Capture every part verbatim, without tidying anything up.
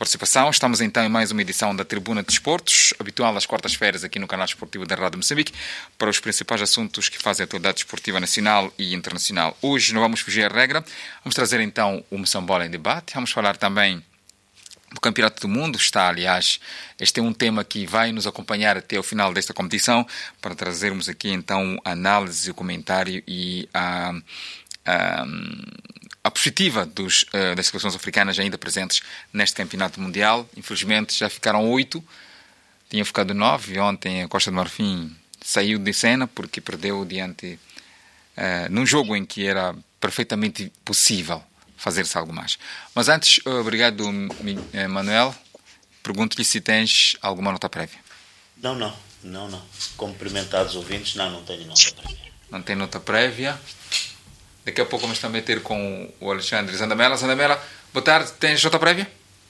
participação. Estamos então em mais uma edição da Tribuna de Desportos, habitual às quartas-feiras aqui no canal desportivo da Rádio Moçambique, para os principais assuntos que fazem a atualidade desportiva nacional e internacional. Hoje não vamos fugir à regra, vamos trazer então o Moçambola em debate, vamos falar também do Campeonato do Mundo. Está, aliás, este é um tema que vai nos acompanhar até o final desta competição, para trazermos aqui então a análise, o comentário e a... a a perspectiva dos, uh, das seleções africanas ainda presentes neste campeonato mundial. Infelizmente já ficaram oito, tinham ficado nove. Ontem a Costa do Marfim saiu de cena porque perdeu diante, uh, num jogo em que era perfeitamente possível fazer-se algo mais. Mas antes, uh, obrigado Manuel, pergunto-lhe se tens alguma nota prévia. Não, não, não, não. Cumprimentar os ouvintes, não, não tenho nota prévia. Não tem nota prévia. Daqui a pouco vamos também ter com o Alexandre Zandamela. Zandamela, boa tarde. Tens nota prévia?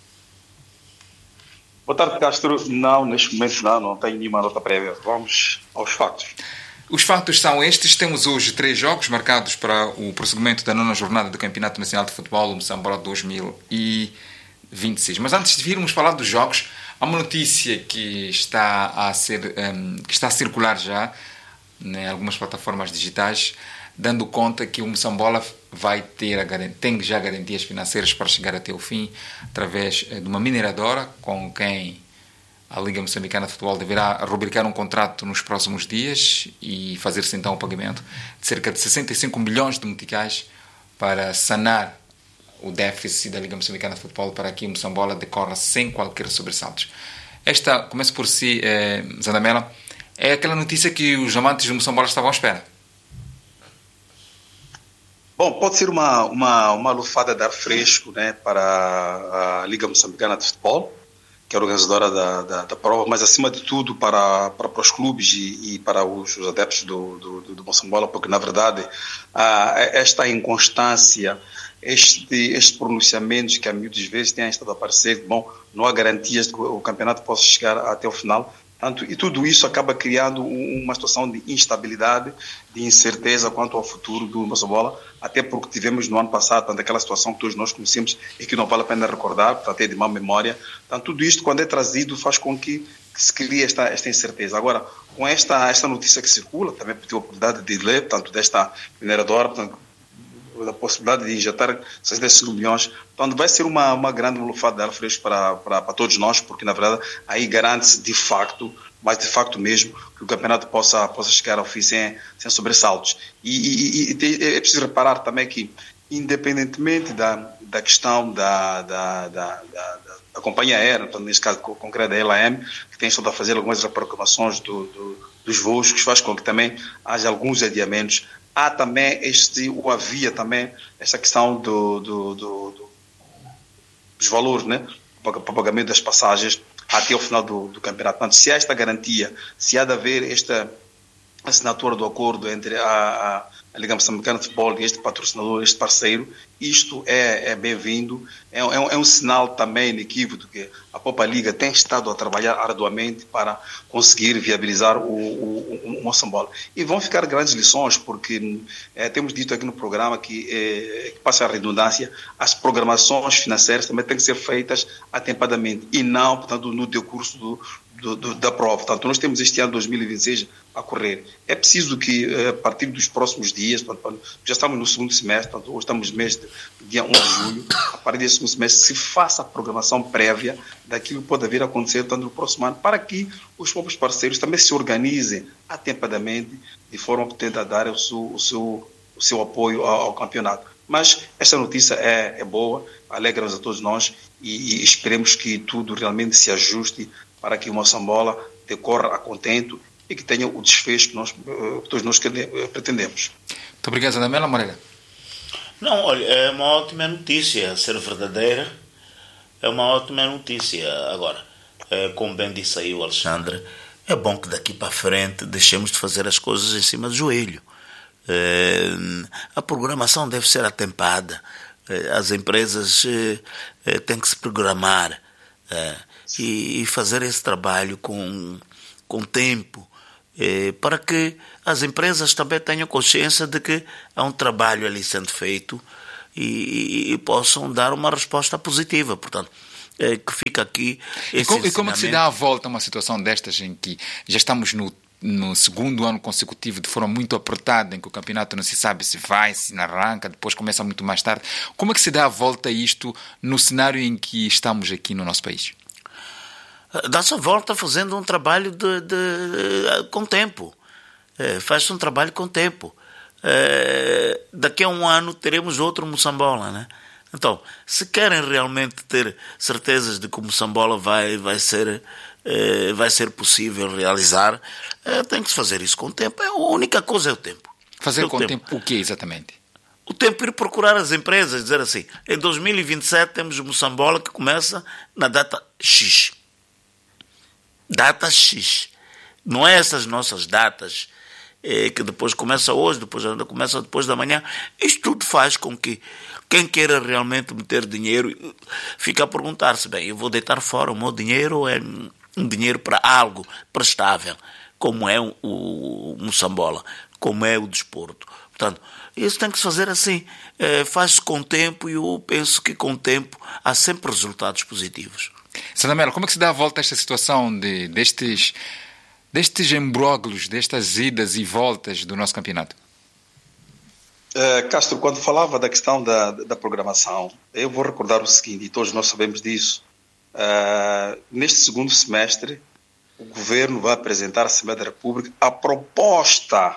Boa tarde, Castro. Não, neste momento não, não tenho nenhuma nota prévia. Vamos aos fatos. Os fatos são estes. Temos hoje três jogos marcados para o prosseguimento da nona jornada do Campeonato Nacional de Futebol, o Moçambola dois mil e vinte e seis. Mas antes de virmos falar dos jogos, há uma notícia que está a, ser, um, que está a circular já em algumas plataformas digitais, dando conta que o Moçambola vai ter a, tem já garantias financeiras para chegar até o fim, através de uma mineradora com quem a Liga Moçambicana de Futebol deverá rubricar um contrato nos próximos dias e fazer-se então o pagamento de cerca de sessenta e cinco milhões de meticais para sanar o déficit da Liga Moçambicana de Futebol, para que o Moçambola decorra sem qualquer sobressaltos. Esta, começo por si, eh, Zandamela, é aquela notícia que os amantes do Moçambola estavam à espera. Bom, pode ser uma, uma, uma lufada de ar fresco, né, para a Liga Moçambicana de Futebol, que é a organizadora da, da, da prova, mas acima de tudo para, para, para os clubes e, e para os, os adeptos do, do, do Moçambola, porque na verdade ah, esta inconstância, este, estes pronunciamentos que a muitas vezes têm estado a aparecer, bom, não há garantias de que o campeonato possa chegar até o final. E tudo isso acaba criando uma situação de instabilidade, de incerteza quanto ao futuro do Moçambola, até porque tivemos no ano passado portanto, aquela situação que todos nós conhecemos e que não vale a pena recordar, portanto é de má memória. Portanto, tudo isto, quando é trazido, faz com que, que se crie esta, esta incerteza. Agora, com esta, esta notícia que circula, também tive a oportunidade de ler, portanto, desta mineradora, portanto, da possibilidade de injetar sessenta e cinco milhões, então vai ser uma, uma grande lufada de ar fresco para, para, para todos nós, porque na verdade aí garante-se de facto, mas de facto mesmo, que o campeonato possa, possa chegar ao fim sem, sem sobressaltos. E, e, e é preciso reparar também que, independentemente da, da questão da, da, da, da, da companhia aérea, então, nesse caso concreto da L A M, que tem estado a fazer algumas reprogramações do, do, dos voos, que faz com que também haja alguns adiamentos. Há também este, ou havia também esta questão do, do, do, do, dos valores, né, para o pagamento das passagens até o final do, do campeonato. Portanto, se há esta garantia, se há de haver esta assinatura do acordo entre a, a, a Liga Moçambicana de Futebol e este patrocinador, este parceiro, isto é, é bem-vindo, é, é, um, é um sinal também inequívoco de que a Popa Liga tem estado a trabalhar arduamente para conseguir viabilizar o, o, o, o Moçambola. E vão ficar grandes lições, porque é, temos dito aqui no programa que, é, que passa a redundância, as programações financeiras também têm que ser feitas atempadamente e não, portanto, no decurso do, do, do, da prova. Portanto, nós temos este ano dois mil e vinte e seis a correr. É preciso que, a partir dos próximos dias, portanto, já estamos no segundo semestre, portanto, hoje estamos no mês de dia um de julho, a partir desse segundo semestre se faça a programação prévia daquilo que pode vir a acontecer portanto, no próximo ano, para que os próprios parceiros também se organizem atempadamente, de forma que tentar dar o seu, o seu, o seu apoio ao, ao campeonato. Mas esta notícia é, é boa, alegra-nos a todos nós e, e esperemos que tudo realmente se ajuste para que o Moçambola decorra a contento e que tenha o desfecho que nós, que todos nós pretendemos. Muito obrigado, Zandamela. Moreira. Não, olha, é uma ótima notícia, a ser verdadeira, é uma ótima notícia. Agora, é, como bem disse aí o Alexandre, é bom que daqui para frente deixemos de fazer as coisas em cima do joelho. É, a programação deve ser atempada, é, as empresas é, é, têm que se programar é, e, e fazer esse trabalho com, com tempo, é, para que as empresas também tenham consciência de que há um trabalho ali sendo feito e, e, e possam dar uma resposta positiva. Portanto, é, que fica aqui. E como, e como é que se dá a volta a uma situação destas em que já estamos no, no segundo ano consecutivo de forma muito apertada, em que o campeonato não se sabe se vai, se não arranca, depois começa muito mais tarde? Como é que se dá a volta a isto no cenário em que estamos aqui no nosso país? Dá-se a volta fazendo um trabalho de, de, de, com tempo. É, faz-se um trabalho com tempo. É, daqui a um ano teremos outro Moçambola, né? Então, se querem realmente ter certezas de que o Moçambola vai, vai, ser, é, vai ser possível realizar, é, tem que se fazer isso com tempo. É, a única coisa é o tempo. Fazer é o com tempo. tempo o quê exatamente? O tempo ir procurar as empresas, dizer assim, em dois mil e vinte e sete temos o Moçambola que começa na data X. Data X. Não é essas nossas datas eh, que depois começa hoje, depois começa depois da manhã. Isto tudo faz com que quem queira realmente meter dinheiro fica a perguntar-se, bem, eu vou deitar fora o meu dinheiro ou é um dinheiro para algo prestável, como é o, o, o Moçambola, como é o desporto. Portanto, isso tem que se fazer assim. Eh, faz-se com tempo e eu penso que com tempo há sempre resultados positivos. Sandra Melo, como é que se dá a volta a esta situação de, destes, destes imbróglios, destas idas e voltas do nosso campeonato? Uh, Castro, quando falava da questão da, da programação, eu vou recordar o seguinte, e todos nós sabemos disso. Uh, neste segundo semestre, o Governo vai apresentar à Assembleia da República a proposta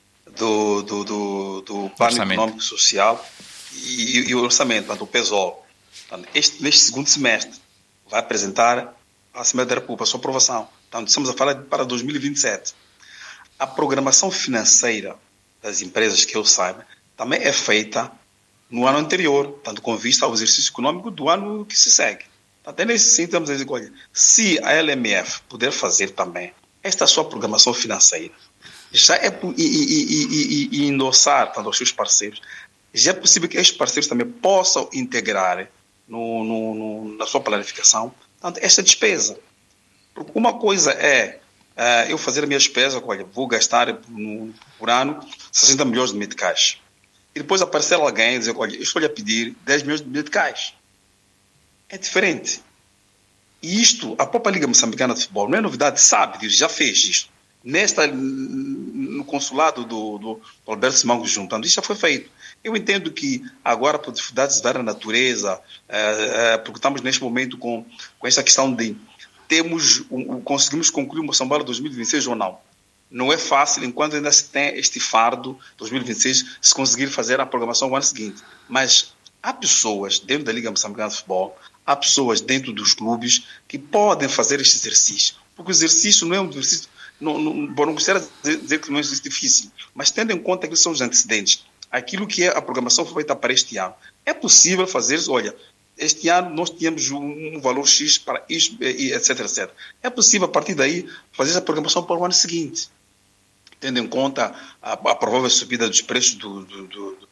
do, do, do, do Plano Econômico e Social e, e o orçamento, do P E S O L. Este, neste segundo semestre, vai apresentar à Assembleia da República a sua aprovação. Então, estamos a falar para dois mil e vinte e sete. A programação financeira das empresas, que eu saiba, também é feita no ano anterior, tanto com vista ao exercício econômico do ano que se segue. Até nesse sentido, estamos a dizer, olha, se a L M F puder fazer também esta sua programação financeira, já é, e, e, e, e endossar tanto aos seus parceiros, já é possível que estes parceiros também possam integrar No, no, no, na sua planificação, portanto, esta despesa. Porque uma coisa é uh, eu fazer a minha despesa, olha, vou gastar no, por ano sessenta milhões de meticais. E depois aparecer alguém e dizer, olha, eu estou-lhe a pedir dez milhões de meticais. É diferente. E isto, a própria Liga Moçambicana de Futebol, não é novidade, sabe disso, já fez isto. Nesta, no consulado do, do Alberto Simango Junto, isso já foi feito. Eu entendo que agora, por dificuldades da natureza, é, é, porque estamos neste momento com, com essa questão de temos, um, conseguimos concluir o Moçambola dois mil e vinte e seis ou não. Não é fácil, enquanto ainda se tem este fardo, dois mil e vinte e seis, se conseguir fazer a programação no ano seguinte. Mas há pessoas dentro da Liga Moçambicana de Futebol, há pessoas dentro dos clubes que podem fazer este exercício. Porque o exercício não é um exercício, não, não, não gostaria de dizer que não é um exercício difícil, mas tendo em conta que são os antecedentes, aquilo que é a programação foi feita para este ano. É possível fazer, olha, este ano nós tínhamos um valor X para isto, etc, etcétera. É possível, a partir daí, fazer essa programação para o ano seguinte, tendo em conta a, a provável subida dos preços do, do, do, do,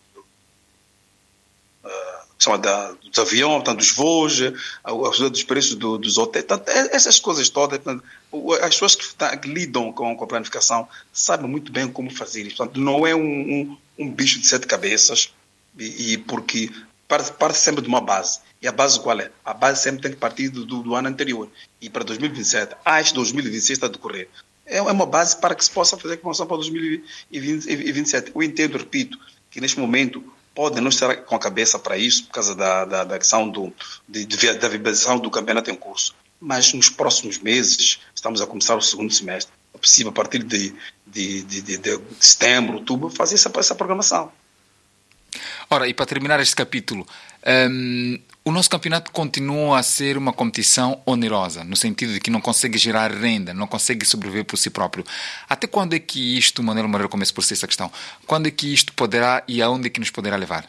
uh, da, dos aviões, portanto, dos voos, a, a subida dos preços do, dos hotéis, portanto, essas coisas todas. Portanto, as pessoas que, tá, que lidam com, com a planificação sabem muito bem como fazer isso. Portanto, não é um, um um bicho de sete cabeças, e, e porque parte, parte sempre de uma base. E a base qual é? A base sempre tem que partir do, do, do ano anterior. E para dois mil e vinte e sete, ah, este dois mil e vinte e seis está a decorrer. É uma base para que se possa fazer a promoção para dois mil e vinte e sete. Eu entendo, repito, que neste momento podem não estar com a cabeça para isso, por causa da, da, da questão do, de, de, da vibração do campeonato em curso. Mas nos próximos meses, estamos a começar o segundo semestre, é possível, a partir de, de, de, de, de setembro, outubro, fazer essa, essa programação. Ora, e para terminar este capítulo, um, o nosso campeonato continua a ser uma competição onerosa, no sentido de que não consegue gerar renda, não consegue sobreviver por si próprio. Até quando é que isto, Manuel Moreira, começa por ser essa questão? Quando é que isto poderá e aonde é que nos poderá levar?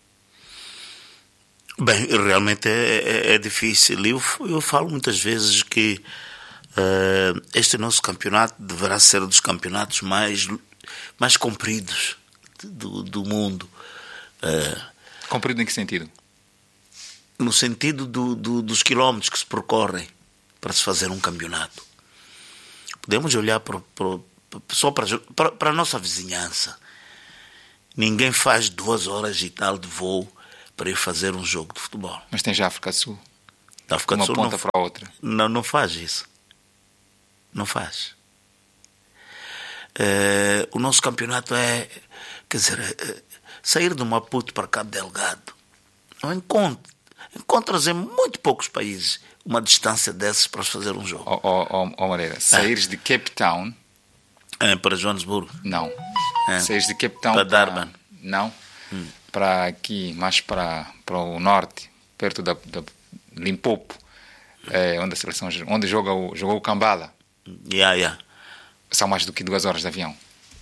Bem, realmente é, é, é difícil. Eu, eu falo muitas vezes que Uh, este nosso campeonato deverá ser um dos campeonatos mais, mais compridos do, do mundo. Uh, Comprido em que sentido? No sentido do, do, dos quilómetros que se percorrem para se fazer um campeonato. Podemos olhar para, para, só para, para, para a nossa vizinhança. Ninguém faz duas horas e tal de voo para ir fazer um jogo de futebol. Mas tem já a África do Sul. Da África de uma do Sul ponta não, para a outra. Não, não faz isso. Não faz. É, o nosso campeonato é, quer dizer, é, sair de Maputo para Cabo Delgado. Não encontro, encontras em muito poucos países uma distância dessas para fazer um jogo. Ó oh, oh, oh, Moreira, saíres é. de Cape Town... É, para Joanesburgo. Não. É. Saíres de Cape Town para para... Durban. Não. Hum. Para aqui, mais para, para o norte, perto da, da Limpopo, é, onde a seleção onde joga o, jogou o Kambala. Yeah, yeah. São mais do que duas horas de avião.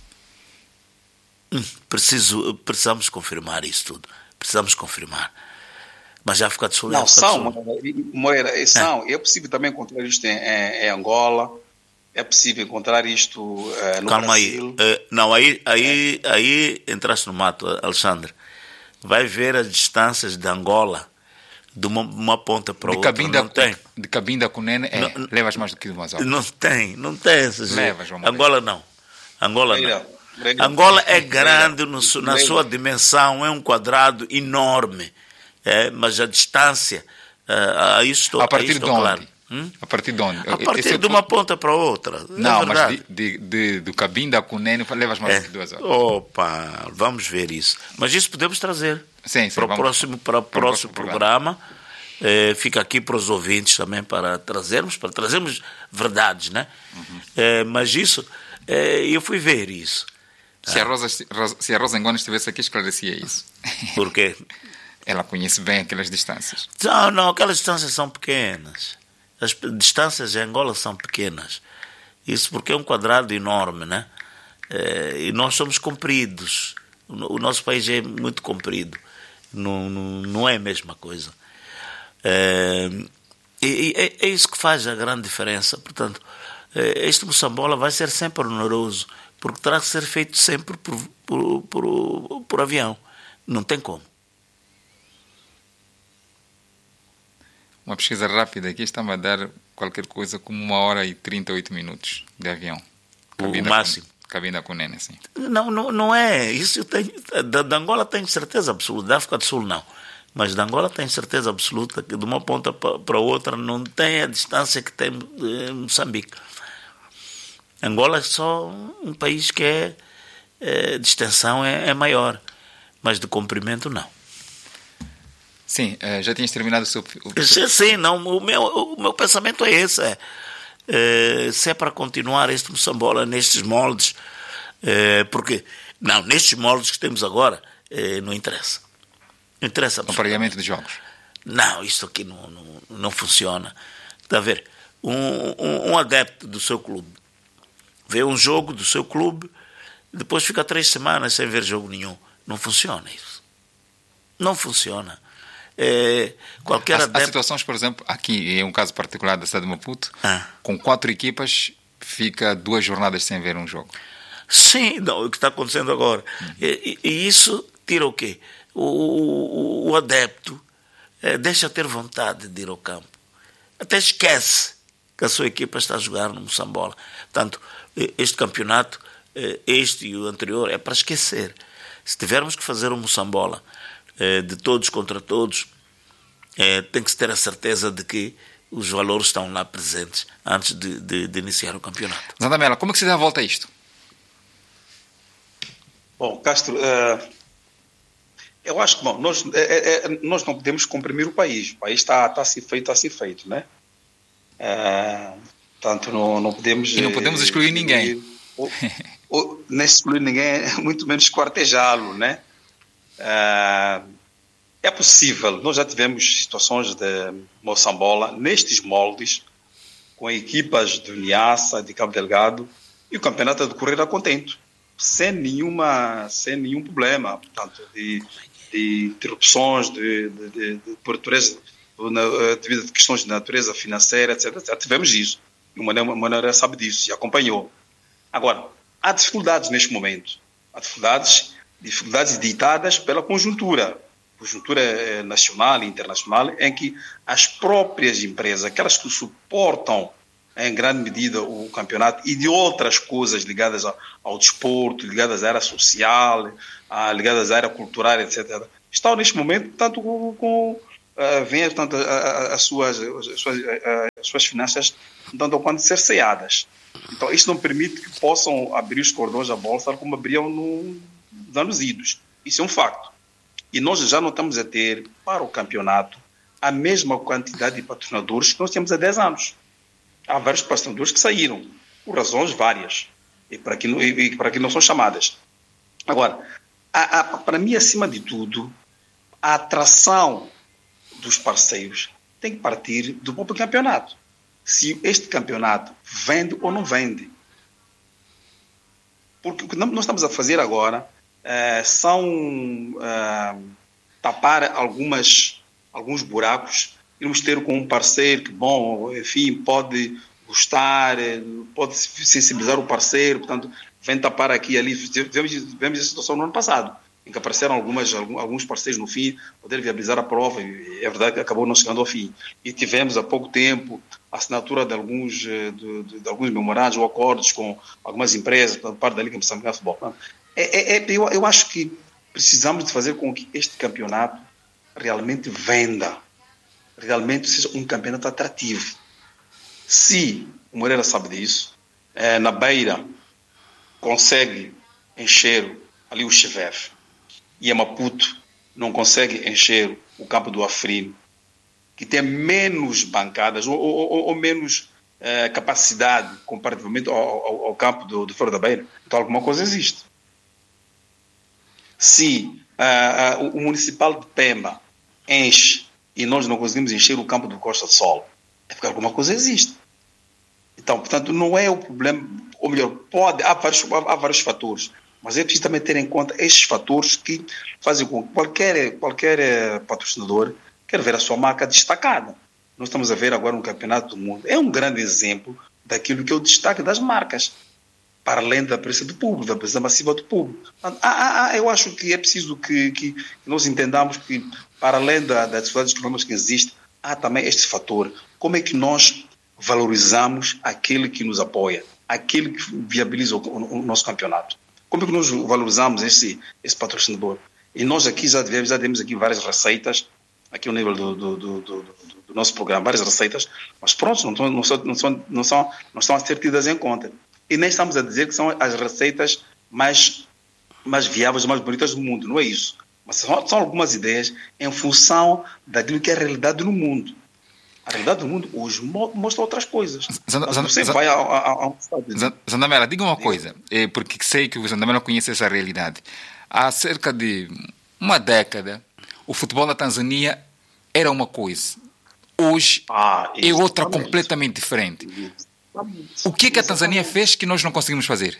Hum, preciso, precisamos confirmar isso tudo. Precisamos confirmar. Mas já fica de sul. Não, são, Moreira, são. É. é possível também encontrar isto em, em, em Angola. É possível encontrar isto uh, no Calma Brasil. aí. Uh, não, aí, aí, é. aí entraste no mato, Alexandre. Vai ver as distâncias de Angola de uma, uma ponta para a outra. Cabinda, não tem. De Cabinda com Nene, é, não, levas mais do que duas horas. Não tem, não tem. Essas, levas, vamos Angola não. Angola não. Angola é grande no, na sua dimensão, é um quadrado enorme. É, mas a distância, uh, a isso estou, a partir estou de onde? Claro. Hum? A partir de onde? A partir Esse de uma ponta para outra. Não, é mas de, de, de, do Cabinda com Nene levas mais é. do que duas horas. Opa, vamos ver isso. Mas isso podemos trazer sim, sim, para, o vamos, próximo, para o para próximo, próximo programa. programa. É, fica aqui para os ouvintes também para trazermos, para trazermos verdades, né? Uhum. É, mas isso, é, eu fui ver isso. Se a Rosa, se a Rosa Ngoni estivesse aqui, esclarecia isso. Por quê? Ela conhece bem aquelas distâncias. Não, não, aquelas distâncias são pequenas. As distâncias em Angola são pequenas. Isso porque é um quadrado enorme, né? É, e nós somos compridos. O nosso país é muito comprido. Não, não, não é a mesma coisa. É, e, é, é isso que faz a grande diferença. Portanto, é, este Moçambola vai ser sempre oneroso, porque terá que ser feito sempre por, por, por, por avião. Não tem como. Uma pesquisa rápida aqui está-me a dar qualquer coisa como uma hora e trinta e oito minutos de avião. Cabinda o máximo. Com, cabinda com Nene, sim. Não, não, não é. Isso eu tenho, da, da Angola tenho certeza absoluta. Da África do Sul não. Mas da Angola tenho certeza absoluta que de uma ponta para outra não tem a distância que tem em Moçambique. Angola é só um país que é, é de extensão é, é maior, mas de comprimento não. Sim, já tinhas terminado o seu... O... Sim, sim, não, o, meu, o meu pensamento é esse. É, é, se é para continuar este Moçambola nestes moldes, é, porque, não, nestes moldes que temos agora, é, não interessa. Não interessa. O pareamento de jogos. Não, isto aqui não, não, não funciona. Está a ver? Um, um, um adepto do seu clube vê um jogo do seu clube, depois fica três semanas sem ver jogo nenhum. Não funciona isso. Não funciona. É, qualquer há, adepto... há situações, por exemplo, aqui é um caso particular da cidade de Maputo, ah. com quatro equipas fica duas jornadas sem ver um jogo. Sim, não, o que está acontecendo agora. Uhum. E, e isso tira o quê? O, o, o adepto é, deixa ter vontade de ir ao campo. Até esquece que a sua equipa está a jogar no Moçambola. Portanto, este campeonato, este e o anterior, é para esquecer. Se tivermos que fazer um Moçambola de todos contra todos, tem que se ter a certeza de que os valores estão lá presentes antes de, de, de iniciar o campeonato. Zandamela, como é que se dá a volta a isto? Bom, Castro, uh, eu acho que bom, nós, é, é, nós não podemos comprimir o país. O país está, está a ser feito, está a ser feito, né? Uh, portanto, não, não podemos... E não podemos excluir ninguém. Ou, ou, nem excluir ninguém, muito menos esquartejá-lo, né? Uh, é possível. Nós já tivemos situações de Moçambola nestes moldes, com equipas de Niassa, de Cabo Delgado, e o campeonato a decorrer a contento, sem nenhuma, sem nenhum problema, portanto, de, de interrupções, de, de, de, de, por natureza, devido a questões de natureza financeira, etc, etcétera. Tivemos isso. E o Maneira sabe disso e acompanhou. Agora, há dificuldades neste momento. Há dificuldades, dificuldades ditadas pela conjuntura, conjuntura nacional e internacional, em que as próprias empresas, aquelas que suportam em grande medida o campeonato e de outras coisas ligadas ao, ao desporto, ligadas à área social, a, ligadas à área cultural, etcétera, estão neste momento, tanto com, com uh, vêm portanto, a, a, as, suas, as, suas, as suas finanças tanto ou quanto cerceadas. Então, isso não permite que possam abrir os cordões da bolsa como abriam no, nos anos idos. Isso é um facto. E nós já não estamos a ter, para o campeonato, a mesma quantidade de patrocinadores que nós tínhamos há dez anos. Há vários patrocinadores que saíram, por razões várias, e para que não, e para que não são chamadas. Agora, a, a, para mim, acima de tudo, a atração dos parceiros tem que partir do próprio campeonato. Se este campeonato vende ou não vende. Porque o que nós estamos a fazer agora é, são é, tapar algumas, alguns buracos. Irmos ter com um parceiro que, bom, enfim, pode gostar, pode sensibilizar o parceiro, portanto, vem tapar aqui e ali. Vemos, vemos a situação no ano passado, em que apareceram algumas, alguns parceiros no fim, poder viabilizar a prova, e é verdade que acabou não chegando ao fim. E tivemos há pouco tempo a assinatura de alguns, de, de, de alguns memorandos ou acordos com algumas empresas, por parte da Liga Moçambicana de Futebol. É, é, eu, eu acho que precisamos de fazer com que este campeonato realmente venda, realmente seja um campeonato atrativo. Se o Moreira sabe disso, é, na Beira consegue encher ali o Chevef, e a Maputo não consegue encher o campo do Afrim, que tem menos bancadas ou, ou, ou menos eh, capacidade comparativamente ao, ao, ao campo do, do Fora da Beira, então alguma coisa existe. Se uh, uh, o Municipal de Pemba enche e nós não conseguimos encher o campo do Costa do Sol, é porque alguma coisa existe. Então, portanto, não é o problema, ou melhor, pode, há vários, há vários fatores, mas é preciso também ter em conta estes fatores que fazem com que qualquer, qualquer patrocinador quer ver a sua marca destacada. Nós estamos a ver agora um campeonato do mundo. É um grande exemplo daquilo que é o destaque das marcas, para além da presença do público, da presença massiva do público. Ah, ah, ah, eu acho que é preciso que, que nós entendamos que, para além da, das dificuldades econômicas que existem, há também este fator. Como é que nós valorizamos aquele que nos apoia, aquele que viabiliza o, o nosso campeonato? Como é que nós valorizamos esse, esse patrocinador? E nós aqui já tivemos, já temos aqui várias receitas, aqui no nível do, do, do, do, do nosso programa, várias receitas, mas pronto, não, não, são, não, são, não, são, não estão a ser tidas em conta. E nem estamos a dizer que são as receitas mais, mais viáveis, mais bonitas do mundo, não é isso. Mas são, são algumas ideias em função daquilo que é a realidade no mundo. A realidade do mundo hoje mostra outras coisas. Zanda, Zanda, você Zanda, vai a, a, a um estado. Zandamela, diga uma coisa, é, porque sei que o Zandamela conhece essa realidade. Há cerca de uma década, o futebol da Tanzânia era uma coisa. Hoje ah, é outra completamente diferente. O que é que a Tanzânia fez que nós não conseguimos fazer?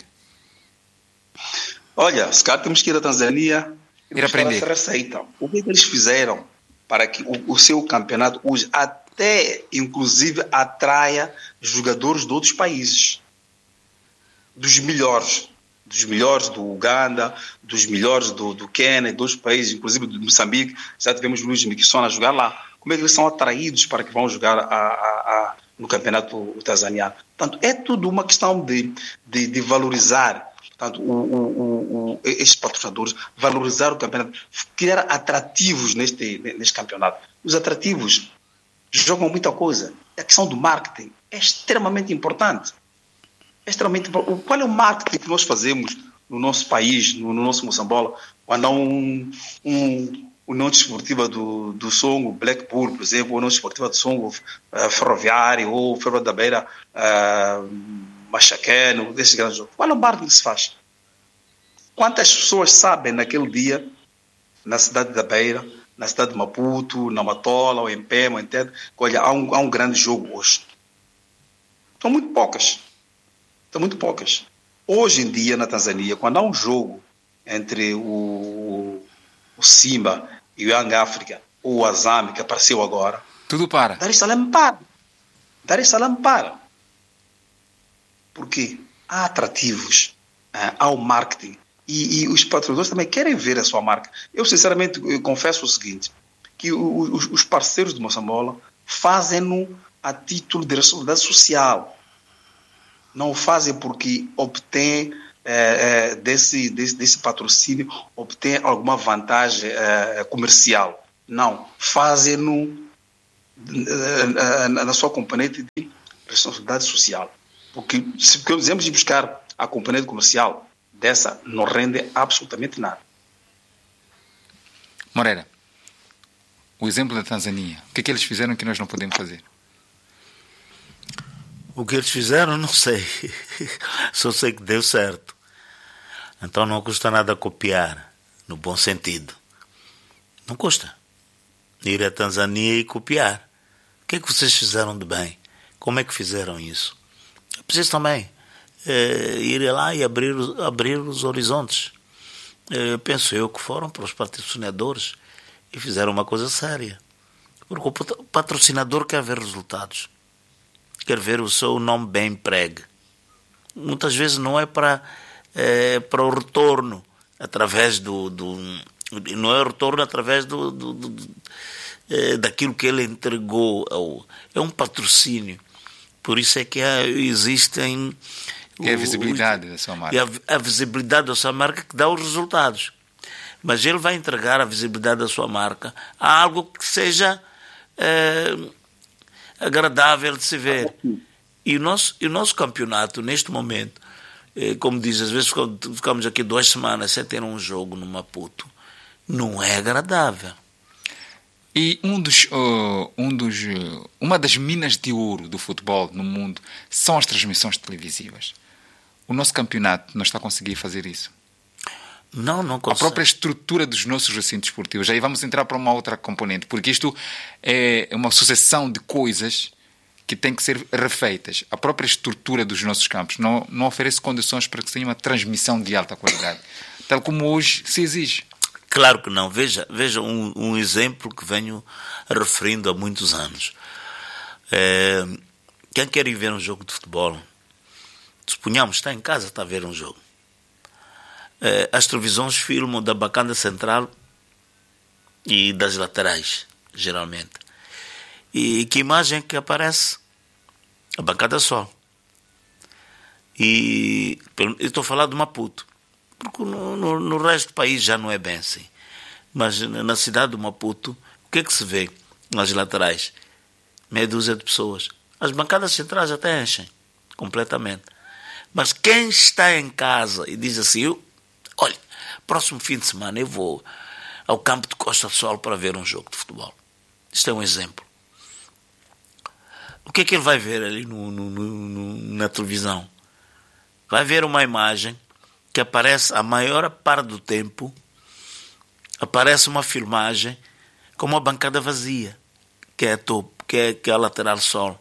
Olha, se calhar temos que ir à Tanzânia e aprender essa receita. O que é que eles fizeram para que o, o seu campeonato hoje até, inclusive, atraia jogadores de outros países? Dos melhores. Dos melhores do Uganda, dos melhores do, do Quênia, dos países, inclusive do Moçambique. Já tivemos Luís Miquissona a jogar lá. Como é que eles são atraídos para que vão jogar a, a, a, no campeonato tanzaniano? Portanto, é tudo uma questão de, de, de valorizar, portanto, o, o, o, estes patrocinadores, valorizar o campeonato, criar atrativos neste, neste campeonato. Os atrativos jogam muita coisa. A questão do marketing é extremamente importante. É extremamente importante. Qual é o marketing que nós fazemos no nosso país, no, no nosso Moçambola, quando há um... um União Desportiva do, do Songo, Blackpool, por exemplo, União Desportiva do Songo, uh, Ferroviário, ou Ferro da Beira, uh, Machaqueno, desses grandes jogos. Qual é o marketing que se faz? Quantas pessoas sabem naquele dia, na cidade da Beira, na cidade de Maputo, na Matola, ou em Pema, ou em Tete, que olha, há um, há um grande jogo hoje? São muito poucas. São muito poucas. Hoje em dia, na Tanzânia, quando há um jogo entre o, o Simba e o Young Africa, ou o Azam, que apareceu agora, tudo para. Dar es Salaam para. Dar es Salaam para. Porque há atrativos, há o marketing, e, e os patrocinadores também querem ver a sua marca. Eu, sinceramente, eu confesso o seguinte, que os, os parceiros de Moçambola fazem-no a título de responsabilidade social. Não o fazem porque obtêm É, é, desse, desse, desse patrocínio, obtém alguma vantagem é, comercial. Não, fazem-no na sua componente de responsabilidade social. Porque se quisermos ir buscar a componente comercial dessa, não rende absolutamente nada. Moreira, o exemplo da Tanzânia, o que é que eles fizeram que nós não podemos fazer? O que eles fizeram, não sei. Só sei que deu certo. Então não custa nada copiar, no bom sentido. Não custa. Ir à Tanzânia e copiar. O que é que vocês fizeram de bem? Como é que fizeram isso? É preciso também é, ir lá e abrir, abrir os horizontes. É, penso eu que foram para os patrocinadores e fizeram uma coisa séria. Porque o patrocinador quer ver resultados. Quer ver o seu nome bem empregue. Muitas vezes não é para, é, para o retorno através do, do... Não é o retorno através do... do, do é, daquilo que ele entregou. Ao, é um patrocínio. Por isso é que há, existem... É a visibilidade o, da sua marca. É a, a visibilidade da sua marca que dá os resultados. Mas ele vai entregar a visibilidade da sua marca a algo que seja é, agradável de se ver. E o nosso, e o nosso campeonato, neste momento, é, como diz, às vezes ficamos aqui duas semanas sem ter um jogo no Maputo, não é agradável. E um dos, uh, um dos, uh, uma das minas de ouro do futebol no mundo são as transmissões televisivas. O nosso campeonato não está a conseguir fazer isso. Não, não consegue. A própria estrutura dos nossos recintos esportivos. Aí vamos entrar para uma outra componente, porque isto é uma sucessão de coisas que têm que ser refeitas. A própria estrutura dos nossos campos não, não oferece condições para que tenha uma transmissão de alta qualidade, tal como hoje se exige. Claro que não. Veja, veja um, um exemplo que venho referindo há muitos anos. É, quem quer ir ver um jogo de futebol, suponhamos, está em casa, está a ver um jogo. É, as televisões filmam da bancada central e das laterais, geralmente. E que imagem que aparece? A bancada só. E eu estou a falar de Maputo. Porque no, no, no resto do país já não é bem assim. Mas na cidade de Maputo, o que é que se vê nas laterais? Meia dúzia de pessoas. As bancadas centrais até enchem completamente. Mas quem está em casa e diz assim, eu, olha, próximo fim de semana eu vou ao campo de Costa do Sol para ver um jogo de futebol. Isto é um exemplo. O que é que ele vai ver ali no, no, no, na televisão? Vai ver uma imagem que aparece a maior parte do tempo, aparece uma filmagem com uma bancada vazia, que é a topo, que é, que é a lateral sol.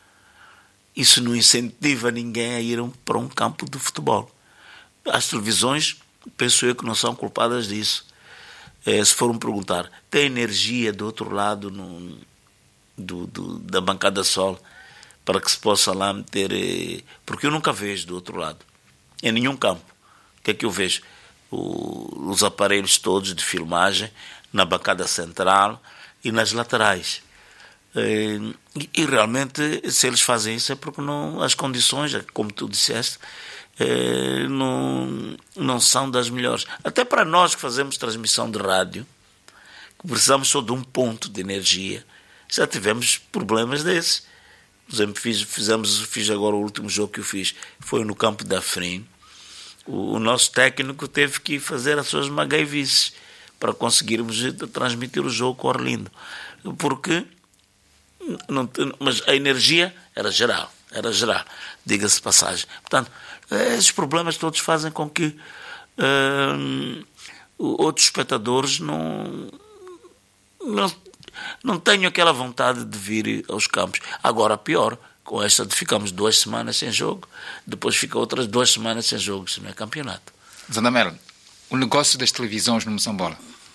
Isso não incentiva ninguém a ir para um campo de futebol. As televisões, penso eu que não são culpadas disso. É, se for me perguntar, tem energia do outro lado no, do, do, da bancada sol para que se possa lá meter... Porque eu nunca vejo do outro lado, em nenhum campo. O que é que eu vejo? O, os aparelhos todos de filmagem na bancada central e nas laterais. E, e realmente, se eles fazem isso é porque não, as condições, como tu disseste, é, não, não são das melhores. Até para nós que fazemos transmissão de rádio, que precisamos só de um ponto de energia, já tivemos problemas desses. Por exemplo, fiz, fizemos, fiz agora o último jogo que eu fiz, foi no campo da Afrim. O nosso técnico teve que fazer as suas magaivices para conseguirmos transmitir o jogo com o Orlindo. Porque, não, mas a energia era geral, era geral, diga-se de passagem. Portanto, esses problemas todos fazem com que uh, outros espectadores não, não, não tenham aquela vontade de vir aos campos. Agora, pior, com esta de ficamos duas semanas sem jogo, depois fica outras duas semanas sem jogo, isso não é campeonato. Zandamela, o negócio das televisões no Moçambola?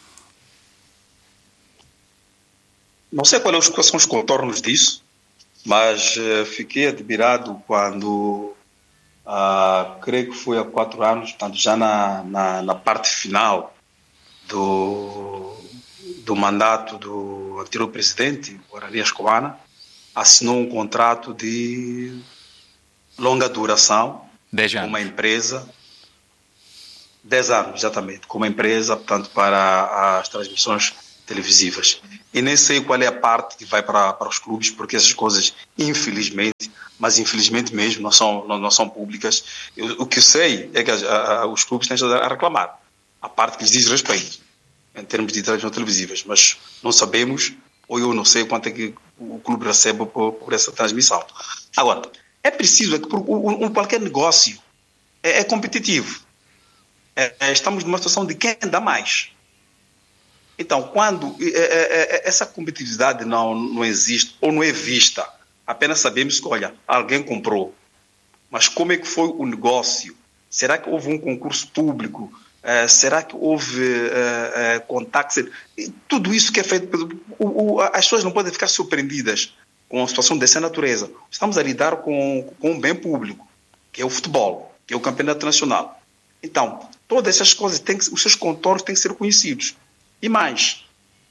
Não sei quais são os contornos disso, mas uh, fiquei admirado quando, uh, creio que foi há quatro anos, portanto, já na, na, na parte final do, do mandato do anterior presidente, o Ararias Coana, assinou um contrato de longa duração com uma empresa, dez anos exatamente, com uma empresa, portanto, para as transmissões televisivas. E nem sei qual é a parte que vai para, para os clubes, porque essas coisas, infelizmente, mas infelizmente mesmo, não são, não, não são públicas. Eu, o que eu sei é que a, a, os clubes têm a reclamar a parte que lhes diz respeito, em termos de transmissões televisivas, mas não sabemos, ou eu não sei quanto é que o clube recebe por, por essa transmissão. Agora, é preciso, é que um, um, qualquer negócio é, é competitivo. É, é, estamos numa situação de quem dá mais. Então, quando é, é, essa competitividade não, não existe ou não é vista, apenas sabemos que, olha, alguém comprou. Mas como é que foi o negócio? Será que houve um concurso público? Uh, será que houve uh, uh, contactos? Tudo isso que é feito... Pelo, o, o, as pessoas não podem ficar surpreendidas com uma situação dessa natureza. Estamos a lidar com, com um bem público, que é o futebol, que é o campeonato nacional. Então, todas essas coisas, têm que, os seus contornos têm que ser conhecidos. E mais,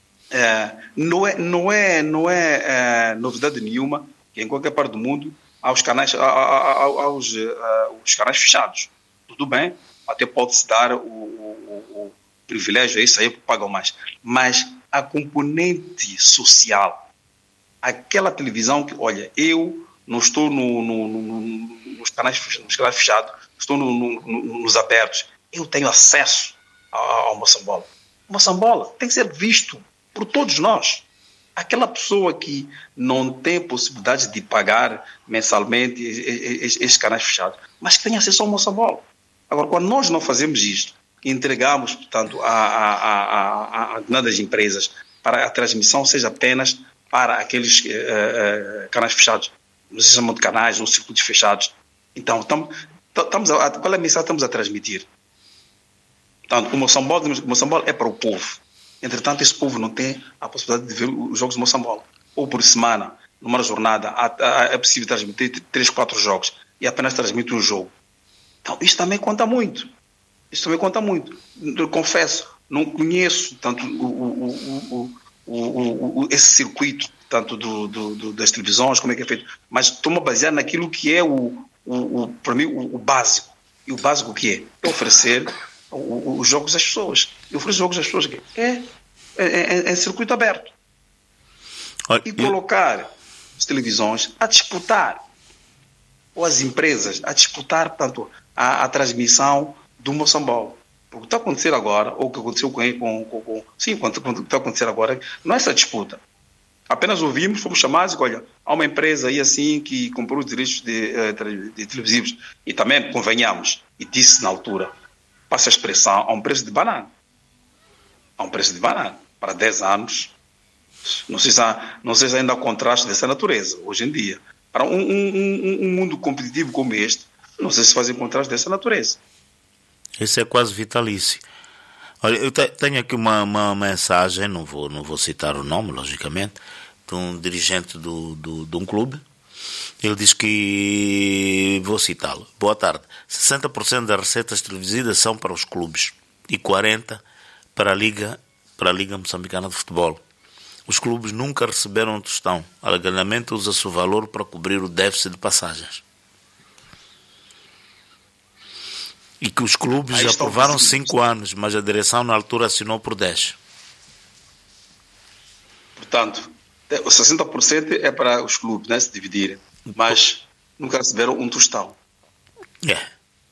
uh, não é, não é, não é uh, novidade nenhuma que em qualquer parte do mundo há os canais, há, há, há, há os, uh, os canais fechados. Tudo bem, até pode-se dar o, o, o privilégio a isso aí que pagam mais. Mas a componente social, aquela televisão que, olha, eu não estou no, no, no, nos, canais, nos canais fechados, estou no, no, nos abertos, eu tenho acesso ao, ao Moçambola. O Moçambola tem que ser visto por todos nós. Aquela pessoa que não tem possibilidade de pagar mensalmente esses canais fechados, mas que tem acesso ao Moçambola. Agora, quando nós não fazemos isto, entregamos, portanto, a, a, a, a determinadas empresas para a transmissão seja apenas para aqueles uh, uh, canais fechados, não se chamam de canais ou circuitos fechados. Então, estamos a, qual é a mensagem que estamos a transmitir? Portanto, o Moçambola, o Moçambola é para o povo. Entretanto, esse povo não tem a possibilidade de ver os jogos do Moçambola. Ou por semana, numa jornada, é possível transmitir três, quatro jogos e apenas transmite um jogo. Então, isto também conta muito. Isto também conta muito. Eu confesso, não conheço tanto o, o, o, o, o, esse circuito tanto do, do, do, das televisões, como é que é feito, mas estou-me a basear naquilo que é, o, o, o, para mim, o, o básico. E o básico o que é? É oferecer os jogos às pessoas. E oferecer jogos às pessoas é, é, é, é circuito aberto. Olha, e colocar eu... as televisões a disputar, ou as empresas a disputar, portanto, a, a transmissão do Moçambola. O que está a acontecer agora, ou o que aconteceu com ele, com, com, com, sim, o que está a acontecer agora, não é essa disputa. Apenas ouvimos, fomos chamados e, olha, há uma empresa aí assim que comprou os direitos de, de, de televisivos. E também convenhamos, e disse na altura, passa a expressão, a um preço de banana. A um preço de banana. Para dez anos, não sei se, há, não sei se ainda há contraste dessa natureza, hoje em dia. Para um, um, um mundo competitivo como este, não sei se fazem contraste dessa natureza. Esse é quase vitalício. Olha, eu te, tenho aqui uma, uma mensagem, não vou, não vou citar o nome, logicamente, de um dirigente do, do, de um clube. Ele diz que, vou citá-lo, boa tarde, sessenta por cento das receitas televisivas são para os clubes e quarenta por cento para a Liga, para a Liga Moçambicana de Futebol. Os clubes nunca receberam um tostão. Alegadamente usa-se o valor para cobrir o déficit de passagens. E que os clubes já aprovaram cinco anos, mas a direção na altura assinou por dez. Portanto, os sessenta por cento é para os clubes, né, se dividirem, mas nunca receberam um tostão. É.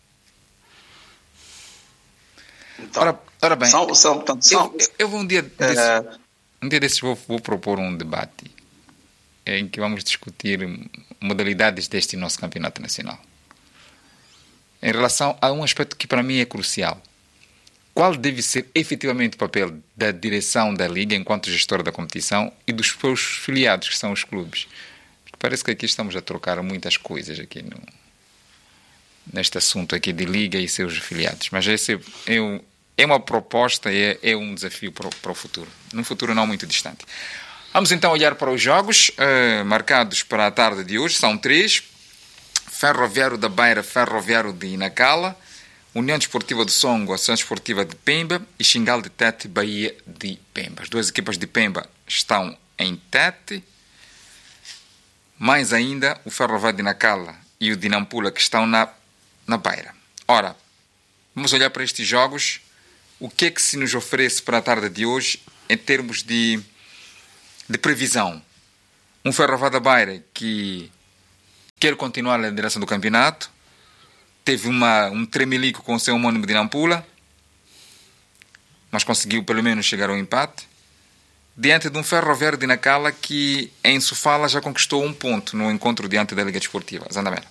Então, ora, ora bem, são, são, portanto, são, eu, eu vou um dia desses, é... um dia desses vou, vou propor um debate em que vamos discutir modalidades deste nosso campeonato nacional. Em relação a um aspecto que para mim é crucial. Qual deve ser efetivamente o papel da direção da Liga enquanto gestora da competição e dos seus filiados, que são os clubes? Porque parece que aqui estamos a trocar muitas coisas aqui no, neste assunto aqui de Liga e seus filiados. Mas esse é, um, é uma proposta, é, é um desafio para o, para o futuro. Num futuro não muito distante. Vamos então olhar para os jogos uh, marcados para a tarde de hoje. São três. Ferroviário da Beira, Ferroviário de Nacala, União Desportiva do Songo, Ação Desportiva de Pemba e Xingal de Tete, Bahia de Pemba. As duas equipas de Pemba estão em Tete, mais ainda o Ferroviário de Nacala e o de Nampula que estão na, na Beira. Ora, vamos olhar para estes jogos. O que é que se nos oferece para a tarde de hoje em termos de, de previsão. Um Ferroviário da Beira que quer continuar na liderança do campeonato, teve uma, um tremelico com o seu homônimo de Nampula, mas conseguiu pelo menos chegar ao empate, diante de um Ferroviário de Nacala que em Sofala já conquistou um ponto no encontro diante da Liga Desportiva. Zandamela.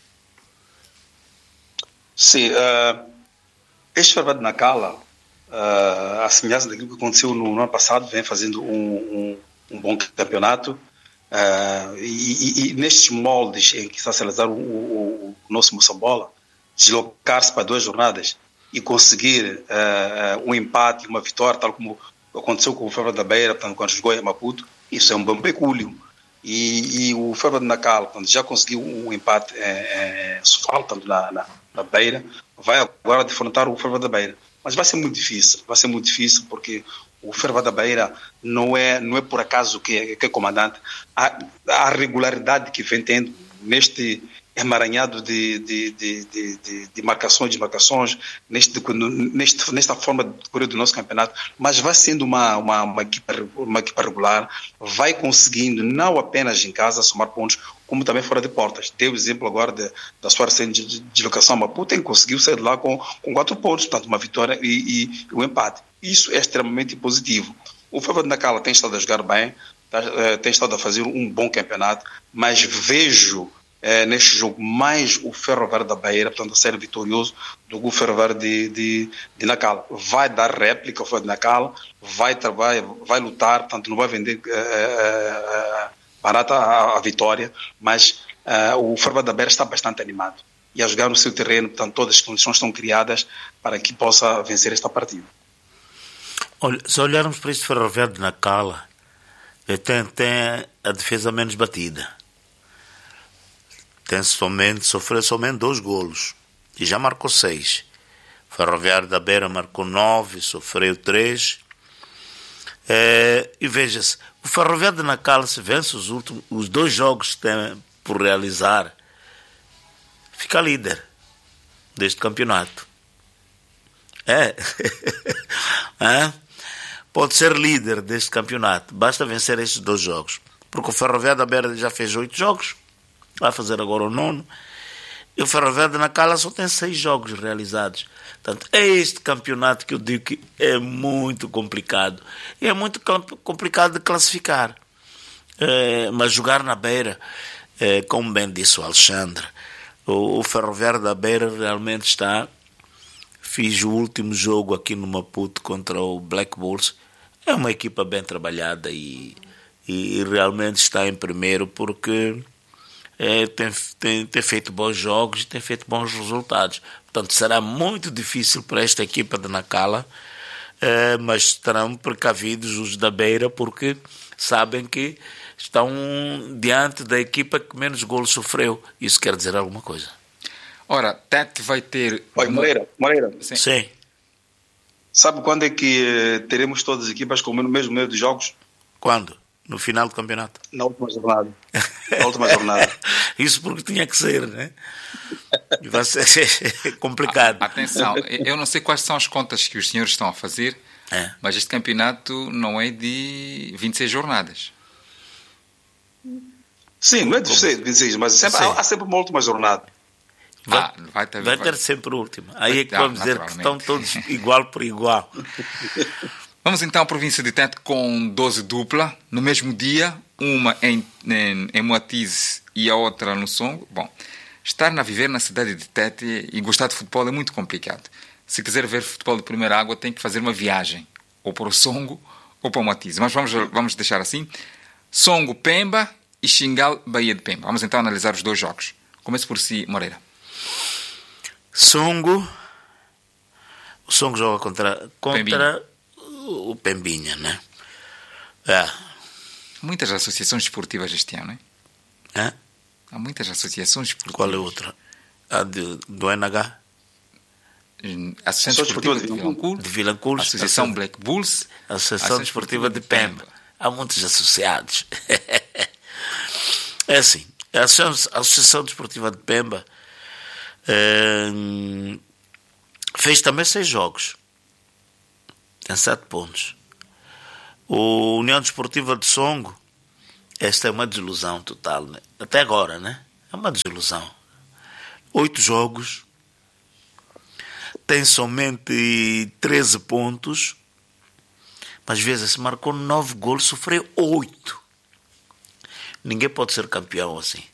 Sim, uh, este Ferroviário de Nacala, uh, a semelhança daquilo que aconteceu no, no ano passado, vem fazendo um, um, um bom campeonato. Uh, e, e, e nestes moldes em que está a realizar o, o, o nosso Moçambola, deslocar-se para duas jornadas e conseguir uh, uh, um empate e uma vitória, tal como aconteceu com o Ferroviário da Beira, portanto, quando jogou em Maputo, isso é um bom pecúlio. E, e o Ferroviário de Nacala, quando já conseguiu um empate em Sofala, tanto na, na, na Beira, vai agora defrontar o Ferroviário da Beira. Mas vai ser muito difícil, vai ser muito difícil porque o Ferroviário da Beira não é, não é por acaso que é, que é comandante. A, a regularidade que vem tendo neste emaranhado de, de, de, de, de, de marcações, desmarcações, neste, neste, nesta forma de correr do nosso campeonato, mas vai sendo uma, uma, uma, equipa, uma equipa regular, vai conseguindo, não apenas em casa, somar pontos, como também fora de portas. Deu o exemplo agora de, da sua recente deslocação a Maputo, em que conseguiu sair de lá com, com quatro pontos, portanto, uma vitória e, e um empate. Isso é extremamente positivo. O Ferroviário de Nacala tem estado a jogar bem, tem estado a fazer um bom campeonato, mas vejo É, neste jogo, mais o Ferroviário da Beira, portanto, a ser vitorioso do que o Ferroviário de, de, de Nacala. Vai dar réplica ao Ferroviário de Nacala, vai, vai, vai lutar, portanto, não vai vender é, é, barata a, a vitória, mas é, o Ferroviário da Beira está bastante animado e a jogar no seu terreno, portanto, todas as condições estão criadas para que possa vencer esta partida. Olha, se olharmos para este Ferroviário de Nacala, tem, tem a defesa menos batida. Tem somente, sofreu somente dois golos e já marcou seis. O Ferroviário da Beira marcou nove, sofreu três. É, e veja-se, o Ferroviário de Nacala, se vence os, últimos, os dois jogos que tem por realizar, fica líder deste campeonato. É. é. Pode ser líder deste campeonato, basta vencer estes dois jogos. Porque o Ferroviário da Beira já fez oito jogos, vai fazer agora o nono, e o Ferroviário de Nacala só tem seis jogos realizados. Portanto, é este campeonato que eu digo que é muito complicado. E é muito complicado de classificar. É, mas jogar na Beira, é, como bem disse o Alexandre, o, o Ferroviário da Beira realmente está... Fiz o último jogo aqui no Maputo contra o Black Bulls. É uma equipa bem trabalhada e, e realmente está em primeiro porque... É, tem, tem, tem feito bons jogos e tem feito bons resultados. Portanto, será muito difícil para esta equipa de Nacala, é, mas estarão precavidos os da Beira porque sabem que estão diante da equipa que menos golos sofreu. Isso quer dizer alguma coisa. Ora, Tete vai ter... Oi, Moreira, Moreira. Sim. Sim. Sabe quando é que uh, teremos todas as equipas com o mesmo número de jogos? Quando? No final do campeonato? Na última jornada. Na última jornada. Isso porque tinha que ser, né? Vai ser complicado. Atenção, eu não sei quais são as contas que os senhores estão a fazer, é. mas este campeonato não é de vinte e seis jornadas. Sim, não é de vinte e seis, mas sempre, há, há sempre uma última jornada. Vai, ah, vai, ter, vai ter vai. sempre o último. Aí é que vamos dizer que estão todos igual por igual. Vamos então à província de Tete com dose dupla, no mesmo dia, uma em, em, em Moatize e a outra no Songo. Bom, estar a viver na cidade de Tete e gostar de futebol é muito complicado. Se quiser ver futebol de primeira água, tem que fazer uma viagem, ou para o Songo ou para o Moatize. Mas vamos, vamos deixar assim. Songo, Pemba e Xingal, Bahia de Pemba. Vamos então analisar os dois jogos. Comece por si, Moreira. Songo. O Songo joga contra... contra o Pembinha, né? É. Muitas associações esportivas este ano, né? É? Há muitas associações esportivas. Qual é outra? A de, do N H? A Associação Esportiva de Vilanculo, de Vilanculo, a Associação a Black Bulls, a Associação Desportiva de Pemba. Há muitos associados. É assim, a Associação Desportiva de Pemba é, fez também seis jogos. Tem sete pontos. O União Desportiva de Songo, esta é uma desilusão total, né? Até agora, né? É uma desilusão. Oito jogos, tem somente treze pontos, mas vezes se marcou nove golos, sofreu oito. Ninguém pode ser campeão assim.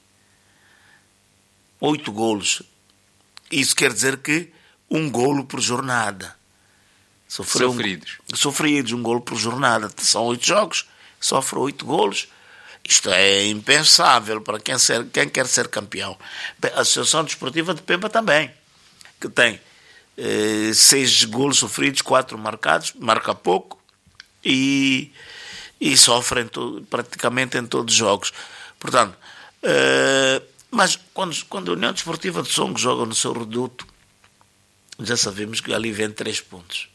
Oito golos. Isso quer dizer que um golo por jornada. Sofreu Sofridos. Um, sofridos, um golo por jornada. São oito jogos, sofre oito golos. Isto é impensável para quem, ser, quem quer ser campeão. A Associação Desportiva de Pemba também, que tem eh, seis golos sofridos, quatro marcados, marca pouco e, e sofre em to, praticamente em todos os jogos. Portanto, eh, mas quando, quando a União Desportiva de Songo joga no seu reduto, já sabemos que ali vem três pontos.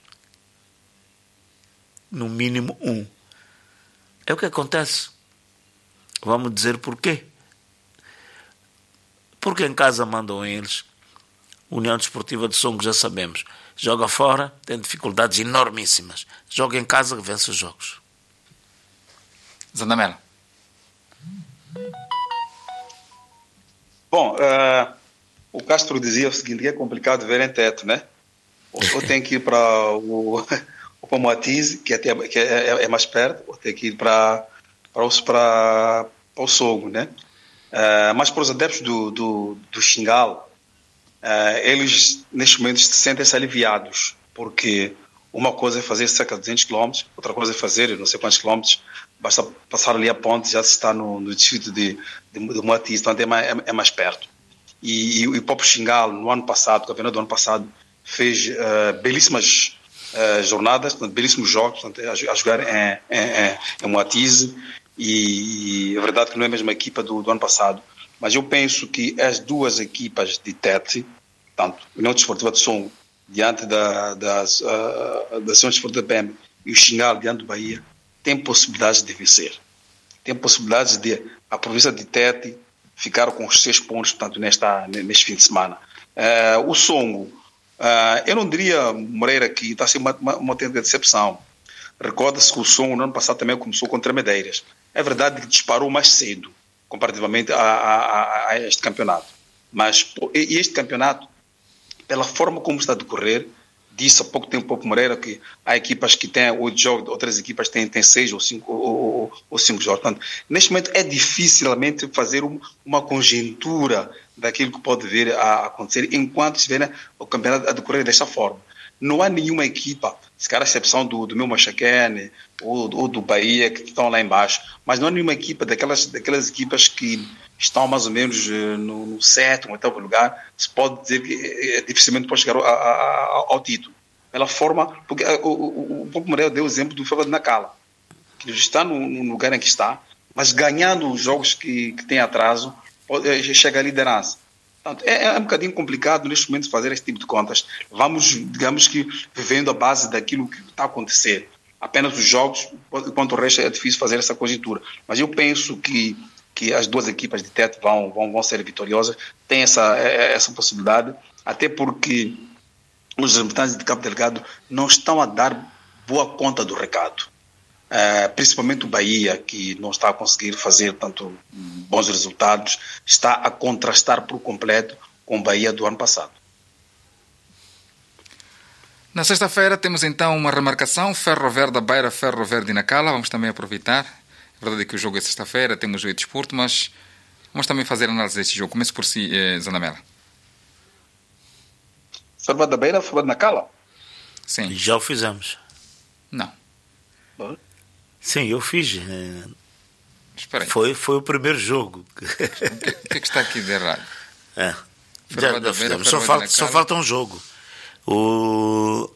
No mínimo um. É o que acontece. Vamos dizer porquê. Porque em casa mandam eles. União Desportiva de Songo, já sabemos. Joga fora, tem dificuldades enormíssimas. Joga em casa, vence os jogos. Zandamela. Bom, uh, o Castro dizia o seguinte, que é complicado ver em teto, né? Ou, ou tem que ir para o, o Moatize, que, até, que é, é, é mais perto, ou tem que ir para, para, os, para, para o Songo, né? Uh, mas para os adeptos do, do, do Xingal, uh, eles neste momento sentem-se aliviados, porque uma coisa é fazer cerca de duzentos quilômetros, outra coisa é fazer não sei quantos quilômetros, basta passar ali a ponte, já se está no, no distrito de, de, de Moatize, então é mais, é, é mais perto. E, e o próprio Xingal, no ano passado, o campeonato do ano passado, fez uh, belíssimas uh, jornadas, portanto, belíssimos jogos, portanto, a, a jogar em, em, em Moatize, e, e é verdade que não é a mesma equipa do, do ano passado, mas eu penso que as duas equipas de Tete, tanto a União Desportiva de Songo, diante da, das, uh, da Associação Desportiva de Pemba, e o Xingal, diante do Bahia, tem possibilidades de vencer. Tem possibilidades de a província de Tete ficar com os seis pontos, portanto, nesta, neste fim de semana. Uh, o Songo, uh, eu não diria, Moreira, que está a ser uma, uma, uma autêntica decepção. Recorda-se que o Songo, no ano passado, também começou contra Medeiras. É verdade que disparou mais cedo, comparativamente a, a, a este campeonato. Mas e este campeonato, pela forma como está a decorrer, disse há pouco tempo o Moreira que há equipas que têm oito jogos, outras equipas têm, têm seis ou cinco, ou, ou, ou cinco jogos. Portanto, neste momento é dificilmente fazer um, uma conjectura daquilo que pode vir a acontecer enquanto estiver o campeonato a decorrer desta forma. Não há nenhuma equipa, se calhar a exceção do, do meu Machaquene ou, ou do Bahia, que estão lá embaixo, mas não há nenhuma equipa daquelas, daquelas equipas que estão mais ou menos no, no sétimo, oitavo lugar, se pode dizer que é, é, dificilmente pode chegar a, a, a, ao título. Pela forma, porque o, o, o Paulo Moreira deu o exemplo do Feva de Nacala, que está no, no lugar em que está, mas ganhando os jogos que, que tem atraso, pode, chega à liderança. Portanto, é, é um bocadinho complicado neste momento fazer esse tipo de contas. Vamos, digamos que, vivendo a base daquilo que está a acontecer. Apenas os jogos, enquanto o resto é difícil fazer essa conjectura. Mas eu penso que que as duas equipas de Tete vão, vão, vão ser vitoriosas, tem essa, essa possibilidade, até porque os representantes de Cabo Delgado não estão a dar boa conta do recado. Uh, principalmente o Bahia, que não está a conseguir fazer tanto bons resultados, está a contrastar por completo com o Bahia do ano passado. Na sexta-feira temos então uma remarcação, Ferro Verde Beira, Ferro Verde Nacala, vamos também aproveitar. A verdade é que o jogo é sexta-feira, temos o desporto, mas vamos também fazer análise deste jogo. Comece por si, eh, Zandamela. Ferro da Beira, Ferro de Nacala? Sim. Já o fizemos. Não. Bom. Sim, eu fiz. Espera aí. Foi, foi o primeiro jogo. O que, o que é que está aqui de errado? É. Já, já, já fizemos. Só, falta, só falta um jogo. O...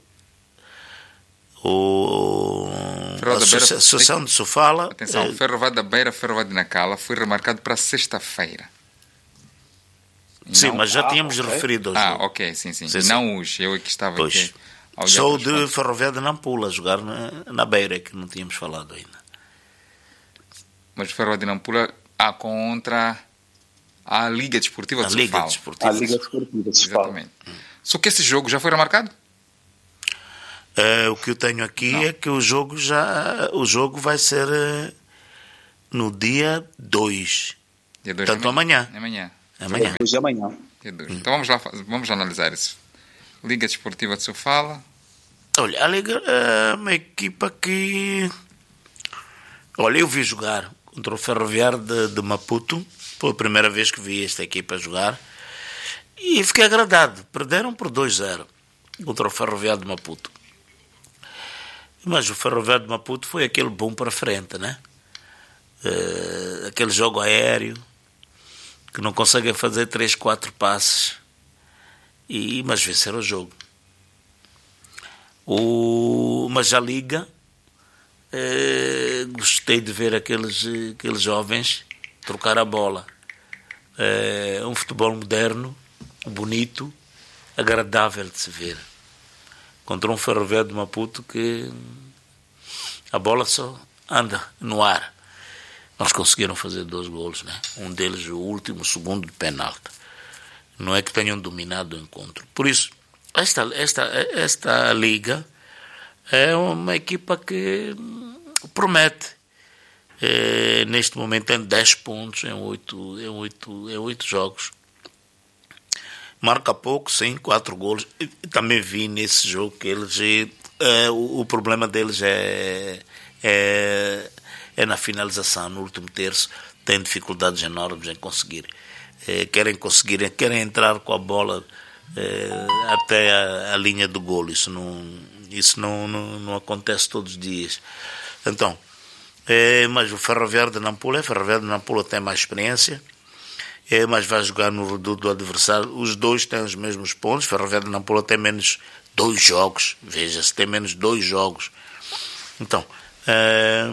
O... A Associação de Sofala. Atenção, é... Ferro da Beira, Ferro de Nacala foi remarcado para sexta-feira. Sim, não... mas já ah, tínhamos okay. referido ao Ah, jogo. ok, sim, sim. sim, sim. Não hoje, eu é que estava pois. aqui. Sou de Ferroviário de Nampula, jogar na, na Beira, que não tínhamos falado ainda. Mas o Ferro de Nampula ah, contra a Liga Desportiva de Sofala. A Liga Desportiva. A Liga Desportiva de Sofala. Exatamente. Hum. Só que esse jogo já foi remarcado? Uh, o que eu tenho aqui Não. é que o jogo já o jogo vai ser uh, no dia dois. Dia dois Portanto, amanhã. Amanhã. Amanhã. Hoje é amanhã. Dia dois. Então vamos lá, vamos analisar isso. Liga Desportiva de Sofala. Olha, a Liga é uma equipa que... Olha, eu vi jogar contra o Ferroviário de, de Maputo. Foi a primeira vez que vi esta equipa jogar. E fiquei agradado. Perderam por dois a zero contra o Ferroviário de Maputo. Mas o Ferroviário de Maputo foi aquele bom para frente, né? Uh, aquele jogo aéreo que não conseguem fazer três, quatro passes. E, mas venceram o jogo. O, mas a Liga, eh, gostei de ver aqueles, aqueles jovens trocar a bola. É um futebol moderno, bonito, agradável de se ver. Contra um Ferroviário de Maputo que a bola só anda no ar. Nós conseguiram fazer dois golos, né? Um deles o último, segundo de penalti. Não é que tenham dominado o encontro. Por isso, esta, esta, esta liga é uma equipa que promete. É, neste momento tem dez pontos em oito, em oito, em oito jogos. Marca pouco, sim, quatro golos. E também vi nesse jogo que eles... É, o, o problema deles é, é, é na finalização, no último terço. Têm dificuldades enormes em conseguir. É, querem conseguir, querem entrar com a bola é, até a, a linha do golo. Isso, não, isso não, não, não acontece todos os dias. Então, é, mas o Ferroviário de Nampula, o Ferroviário de Nampula tem mais experiência, é, mas vai jogar no reduto do adversário. Os dois têm os mesmos pontos. O Ferroviário de Nampula tem menos dois jogos, veja-se, tem menos dois jogos. Então, é,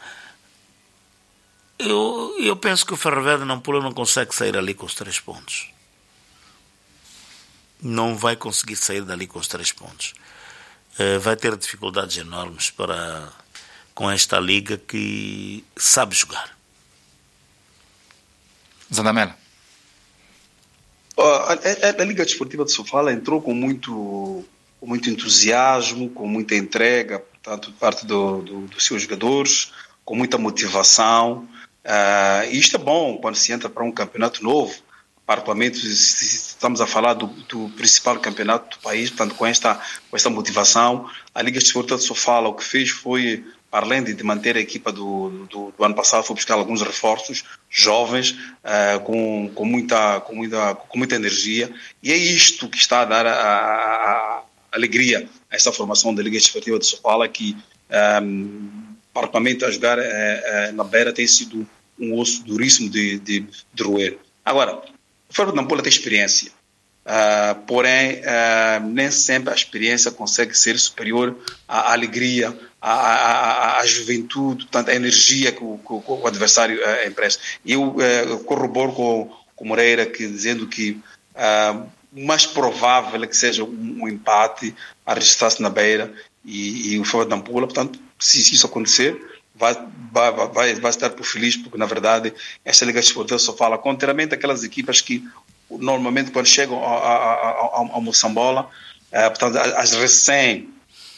eu, eu penso que o Ferroviário de Nampula não consegue sair ali com os três pontos. Não vai conseguir sair dali com os três pontos. É, vai ter dificuldades enormes para... com esta liga que sabe jogar. Zandamela. A, a, a Liga Desportiva de Sofala entrou com muito, com muito entusiasmo, com muita entrega, portanto, de parte do, do, dos seus jogadores, com muita motivação. Uh, e isto é bom quando se entra para um campeonato novo, particularmente se estamos a falar do, do principal campeonato do país, portanto, com esta, com esta motivação. A Liga Desportiva de Sofala o que fez foi, além de manter a equipa do, do, do ano passado, foi buscar alguns reforços jovens, uh, com, com, muita, com, muita, com muita energia, e é isto que está a dar a, a, a alegria a esta formação da Liga Desportiva de Sofala, que um, particularmente a jogar uh, uh, na beira tem sido um osso duríssimo de, de, de roer. Agora, o Ferro de Nampula tem experiência, uh, porém uh, nem sempre a experiência consegue ser superior à, à alegria, A, a, a juventude, portanto, a energia que o, que o adversário uh, empresta. Eu uh, corroboro com, com Moreira que, dizendo que uh, o mais provável é que seja um, um empate a registrar-se na beira e, e o Ferro de Nampula. Portanto, se, se isso acontecer, vai, vai, vai, vai estar por feliz, porque na verdade esta Liga Desportiva só fala contrariamente aquelas equipas que normalmente quando chegam ao Moçambola, uh, portanto, as recém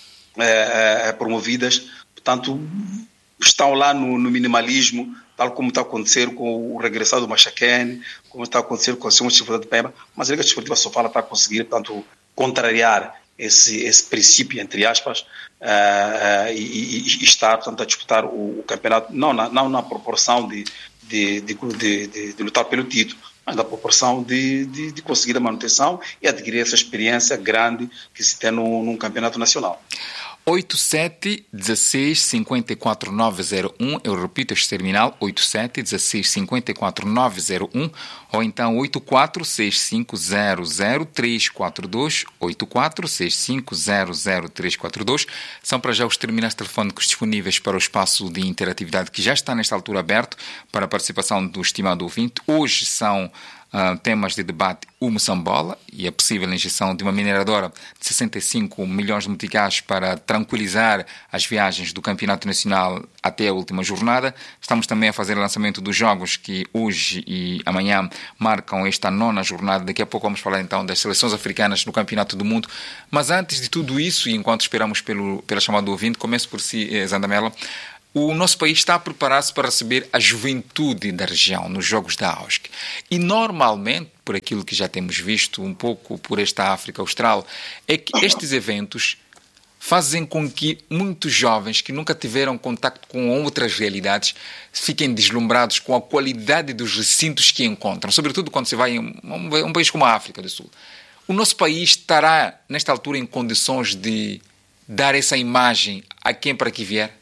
É, é, promovidas, portanto, estão lá no, no minimalismo, tal como está a acontecer com o regressado do Machaquene, como está a acontecer com a São Desportiva de Pemba, mas a Liga Desportiva Sofala está a conseguir, portanto, contrariar esse, esse princípio, entre aspas, uh, uh, e, e, e estar, portanto, a disputar o, o campeonato, não na, não na proporção de, de, de, de, de, de lutar pelo título, mas na proporção de, de, de conseguir a manutenção e adquirir essa experiência grande que se tem no, num campeonato nacional. oito sete um seis cinco quatro nove zero um, eu repito este terminal, oito sete um seis cinco quatro nove zero um, ou então oito quatro seis cinco zero zero três quatro dois, oito quatro seis cinco zero zero três quatro dois, são para já os terminais telefónicos disponíveis para o espaço de interatividade que já está nesta altura aberto para a participação do estimado ouvinte. Hoje são uh, temas de debate o Moçambola e a possível injeção de uma mineradora de sessenta e cinco milhões de meticais para tranquilizar as viagens do Campeonato Nacional até a última jornada. Estamos também a fazer o lançamento dos jogos que hoje e amanhã marcam esta nona jornada. Daqui a pouco vamos falar então das seleções africanas no Campeonato do Mundo. Mas antes de tudo isso, e enquanto esperamos pelo, pela chamada do ouvinte, começo por si, eh, Zandamela. O nosso país está a preparar-se para receber a juventude da região nos Jogos da A U S C. E normalmente, por aquilo que já temos visto um pouco por esta África Austral, é que estes eventos fazem com que muitos jovens que nunca tiveram contacto com outras realidades fiquem deslumbrados com a qualidade dos recintos que encontram, sobretudo quando se vai em um país como a África do Sul. O nosso país estará, nesta altura, em condições de dar essa imagem a quem para que vier?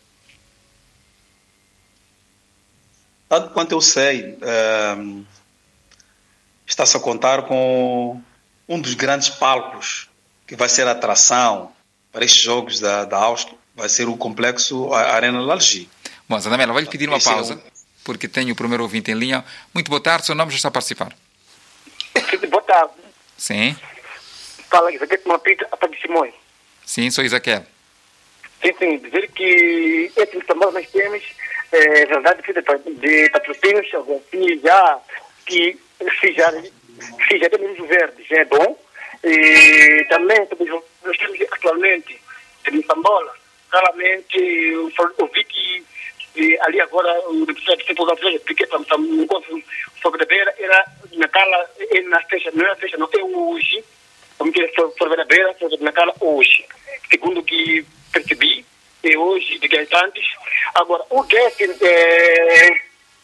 Tanto quanto eu sei, um, está-se a contar com um dos grandes palcos que vai ser a atração para estes jogos da, da A U S C, vai ser o complexo Arena Lalji. Bom, Zandamela, vou-lhe pedir uma pausa, porque tenho o primeiro ouvinte em linha. Muito boa tarde, seu nome já está a participar. Boa tarde. Sim. Fala, Isaquete Mapita, a de Simões. Sim, sou Isaquete. Sim, sim, dizer que esse tambor nós temos, é verdade, de, de patrocínios, alguns já que se já, se já temos o verde, já é bom. E também nós temos atualmente de Moçambola, claramente eu, eu vi que e, ali agora o deputado de Centro porque para um encontro sobre a beira era naquela, na festa, não é a festa, não é hoje, como que sobre a beira, sobre naquela hoje, segundo que percebi, é hoje de Gaetantes. Agora, o Guedes é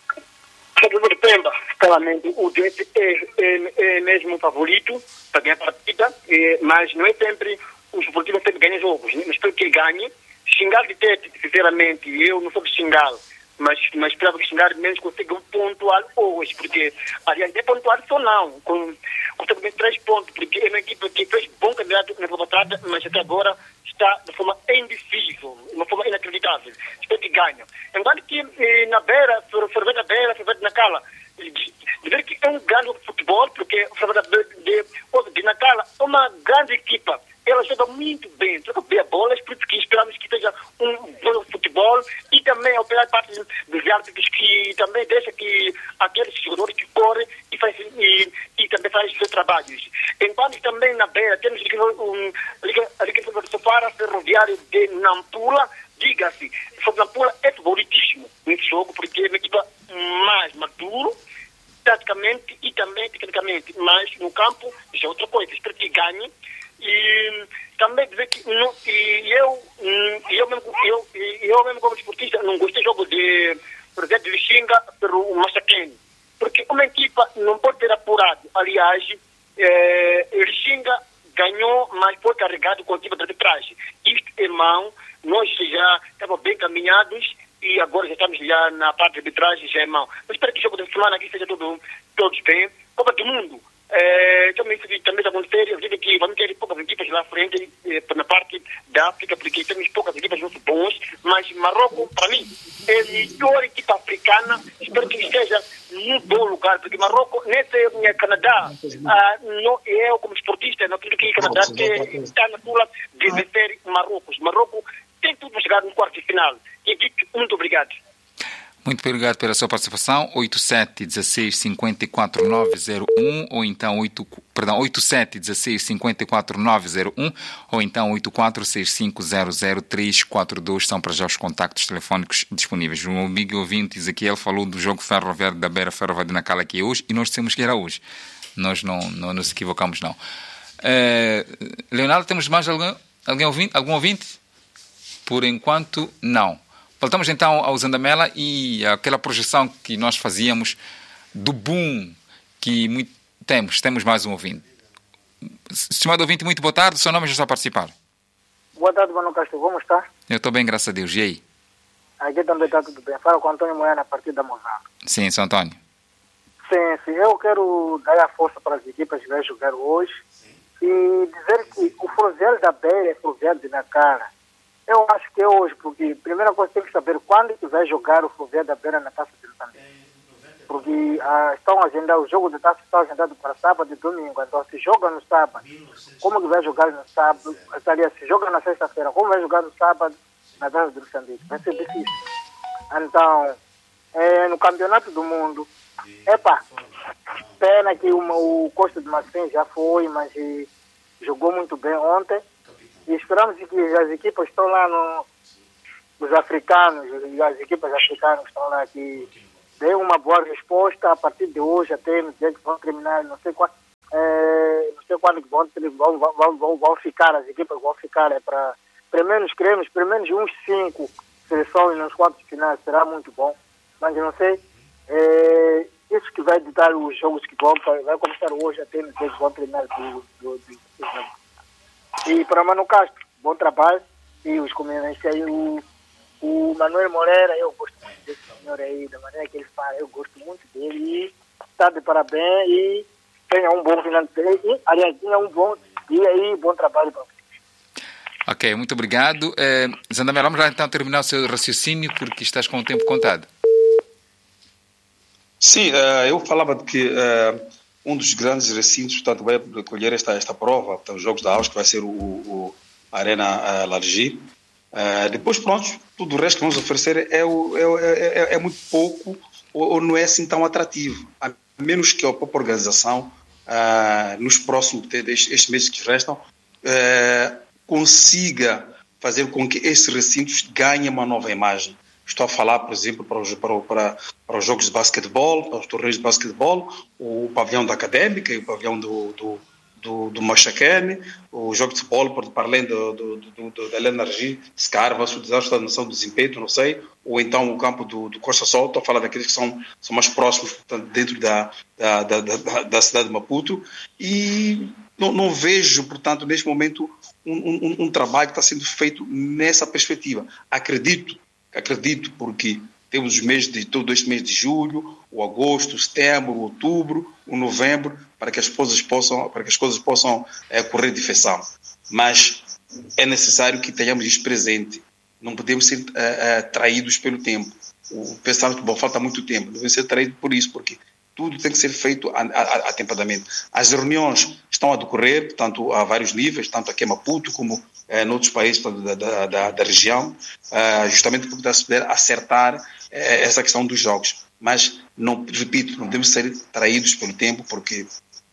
de Pemba, claramente o Guedes é, é, é mesmo o favorito para ganhar a partida, é, mas não é sempre, os esportivos sempre ganham jogos, né? Mas espero que ele ganhe. Xingar de Tete, sinceramente, eu não sou de xingar, mas, mas esperava que xingar menos consiga pontuar hoje, porque, aliás, é pontuar só não, com, consegue três pontos, porque é uma equipe que fez bom candidato na Copa Trata, mas até agora está de forma indecível, de uma forma inacreditável. Espero que ganhe. Enquanto que eh, na beira, Ferveira na beira, Ferveira na Cala, de, de ver que é um grande futebol, porque o Ferveira de, de, de Nacala é uma grande equipa. Ela joga muito bem, joga bem a bola, por isso que esperamos que seja um bom futebol e também operar parte dos árbitros que também deixa que aqueles jogadores que correm e, faz, e, e também fazem os seus trabalhos. Enquanto também na beira temos um, a Liga de Sofara Ferroviário de Nampula, diga-se, Nampula é favoritíssimo nesse jogo porque é uma equipa mais madura, taticamente e também tecnicamente, mas no campo isso é outra coisa, espero que ganhe. E também dizer que não, e eu, eu, mesmo, eu, eu mesmo como esportista não gostei do jogo de, por exemplo, de Xinga pelo Machaquene, porque uma equipa não pode ter apurado. Aliás, é, Xinga ganhou, mas foi carregado com a equipa de arbitragem. Isto, irmão, nós já estávamos bem caminhados e agora já estamos já na parte de arbitragem, já é mal. Mas espero que o jogo da semana aqui seja todo, todos bem. Copa do Mundo. É, também também está acontecer, eu digo que vamos ter poucas equipas lá à frente eh, na parte da África, porque temos poucas equipas muito boas, mas Marrocos, para mim, é a melhor equipa africana. Espero que esteja num bom lugar, porque Marrocos, nesse eh, Canadá, ah, não, eu como esportista, não acredito que o Canadá que está na sua de vencer Marrocos. Marrocos tem tudo para chegar no quarto de final. E digo muito obrigado. Muito obrigado pela sua participação. oito sete um seis cinco quatro nove zero um ou então oito, perdão, oito sete um seis cinco quatro nove zero um ou então oito quatro seis cinco zero zero três quatro dois são para já os contactos telefónicos disponíveis. O meu amigo ouvinte Ezequiel falou do jogo ferroviário da Beira Ferroviária de Nacala que é hoje e nós dissemos que era hoje. Nós não, não nos equivocamos não. Uh, Leonardo, temos mais alguém, alguém ouvinte, algum ouvinte? Por enquanto, não. Voltamos então ao Zandamela e aquela projeção que nós fazíamos do boom que muito... temos. Temos mais um ouvinte. Estimado ouvinte, muito boa tarde. O seu nome já está a participar. Boa tarde, Mano Castro. Como está? Eu estou bem, graças a Deus. E aí? Aqui também está tudo bem. Fala com Antônio Moena, a partir da Moçambique. Sim, São Antônio. Sim, sim. Eu quero dar a força para as equipas que vão jogar hoje e dizer que o Ferroviário da Beira é Ferroviário de Nacala. Eu acho que é hoje, porque a primeira coisa tem que saber quando que vai jogar o Ferroviário da Beira na Taça de Moçambique. porque ah, estão agendados, o jogo de taça está agendado para sábado e domingo, então se joga no sábado, como que vai jogar no sábado? Aliás, se joga na sexta-feira, como vai jogar no sábado na Taça de Moçambique? Vai ser difícil. Então, é, no Campeonato do Mundo, epa, pena que uma, o Costa de Marfim já foi, mas e, jogou muito bem ontem. E esperamos que as equipas estão lá, no, os africanos, e as equipas africanas que estão lá, que dêem uma boa resposta a partir de hoje, até no dia que vão terminar, não sei quando, é, não sei quando vão, vão, vão, vão, vão ficar, as equipas vão ficar, é para, pelo menos queremos, pelo menos uns cinco seleções nos quartos finais, será muito bom. Mas eu não sei, é, isso que vai ditar os jogos que vão, vai começar hoje até no dia que vão terminar do, do, do, do E para Mano Castro, bom trabalho. E os comediantes aí, o, o Manuel Moreira, eu gosto muito desse senhor aí, da maneira que ele fala, eu gosto muito dele. E está de parabéns e tenha um bom final de semana. Aliás, tenha um bom dia e bom trabalho para vocês. Ok, muito obrigado. Eh, Zandamel, vamos lá então terminar o seu raciocínio, porque estás com o tempo contado. Sim, uh, eu falava de que uh, um dos grandes recintos, portanto, vai acolher esta, esta prova, portanto, os Jogos da Áustria, que vai ser o, o a Arena uh, Largi. Uh, depois, pronto, tudo o resto que vamos oferecer é, o, é, é, é muito pouco ou, ou não é assim tão atrativo, a menos que a própria organização, uh, nos próximos, estes meses que restam, uh, consiga fazer com que estes recintos ganhem uma nova imagem. Estou a falar, por exemplo, para os, para, para, para os jogos de basquetebol, para os torneios de basquetebol, o pavilhão da Académica e o pavilhão do, do, do, do Machacane, o jogo de futebol, para além do, do, do, do, da Energia, Scarva, o desastre da Nação do Desempenho, não sei, ou então o campo do, do Costa Sol. Estou a falar daqueles que são, são mais próximos, portanto, dentro da, da, da, da, da cidade de Maputo, e não, não vejo, portanto, neste momento, um, um, um trabalho que está sendo feito nessa perspectiva. Acredito Acredito porque temos os meses de todo este mês de julho, o agosto, o setembro, o outubro, o novembro, para que as coisas possam, para que as coisas possam é, correr de feição. Mas é necessário que tenhamos isso presente. Não podemos ser é, é, traídos pelo tempo. O pensamento que bom, falta muito tempo. Devemos ser traídos por isso, porque tudo tem que ser feito atempadamente. As reuniões estão a decorrer, portanto, a vários níveis, tanto aqui em Maputo como eh, noutros países da, da, da, da região, eh, justamente porque se puder acertar eh, essa questão dos jogos. Mas, não, repito, não devemos ser traídos pelo tempo, porque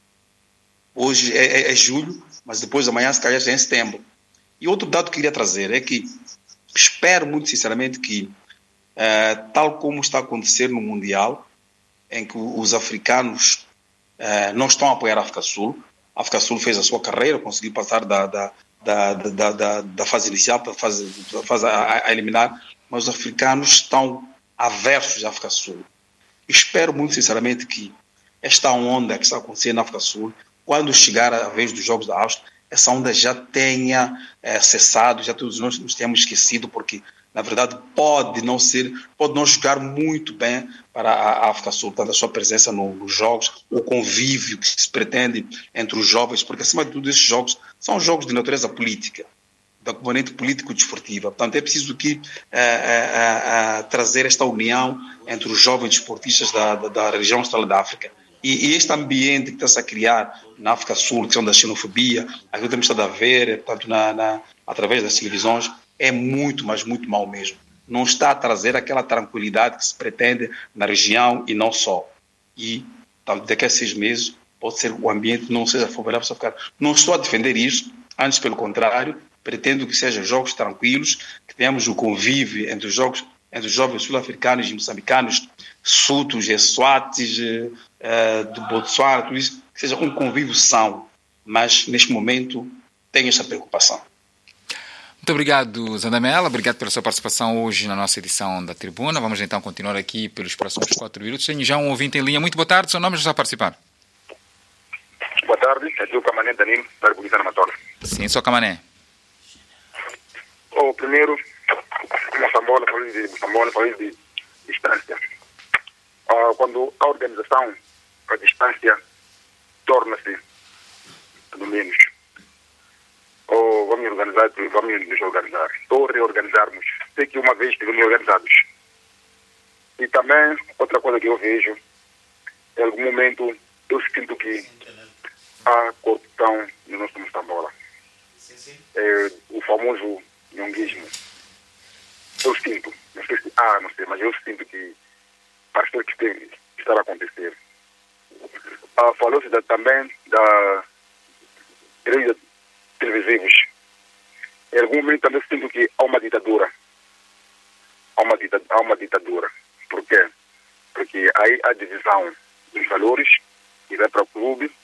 hoje é, é, é julho, mas depois amanhã se calhar já é em setembro. E outro dado que eu queria trazer é que espero muito sinceramente que, eh, tal como está a acontecer no Mundial, em que os africanos eh, não estão a apoiar a África do Sul. A África do Sul fez a sua carreira, conseguiu passar da, da, da, da, da, da fase inicial para a fase, da fase a, a eliminar, mas os africanos estão aversos à África do Sul. Espero muito sinceramente que esta onda que está acontecendo na África do Sul, quando chegar a vez dos Jogos da Áustria, essa onda já tenha eh, cessado, já todos nós nos tenhamos esquecido, porque na verdade, pode não ser, pode não jogar muito bem para a África do Sul, portanto, a sua presença no, nos jogos, o convívio que se pretende entre os jovens, porque acima de tudo esses jogos são jogos de natureza política, da componente político-desportiva. Portanto, é preciso que eh, eh, eh, trazer esta união entre os jovens desportistas da, da, da região austral da África. E, e este ambiente que está-se a criar na África do Sul, a questão da xenofobia, aquilo que temos estado a ver, portanto, na, na, através das televisões, é muito, mas muito mal mesmo. Não está a trazer aquela tranquilidade que se pretende na região e não só. E daqui a seis meses pode ser o ambiente não seja favorável para ficar. Não estou a defender isso, antes pelo contrário, pretendo que sejam jogos tranquilos, que tenhamos o convívio entre os jogos, entre os jovens sul-africanos e moçambicanos, sutos, swatis, uh, do Botsuana, tudo isso, que seja um convívio são. Mas neste momento tenho esta preocupação. Muito obrigado, Zandamel. Obrigado pela sua participação hoje na nossa edição da Tribuna. Vamos então continuar aqui pelos próximos quatro minutos. Tenho já um ouvinte em linha. Muito boa tarde. Seu nome já está a participar. Boa tarde. É o Camané Danilo, da República da Amazonas. Sim, sou Camané. O primeiro, Moçambola, falando de Moçambola, falando de distância. Uh, quando a organização, a distância, torna-se do menos. Ou vamos organizar, vamos nos organizar, ou reorganizarmos. Sei que uma vez estivemos organizados. E também, outra coisa que eu vejo em algum momento, eu sinto que há corrupção no nosso Moçambola. É, o famoso nhonguismo. Eu sinto, não sei se há, não sei, mas eu sinto que parece que tem que estar a acontecer. Ah, falou-se da, também da direitos televisivos. Em algum momento também sinto que há uma ditadura. Há uma, dita, há uma ditadura. Por quê? Porque aí há divisão dos valores que vai para o clube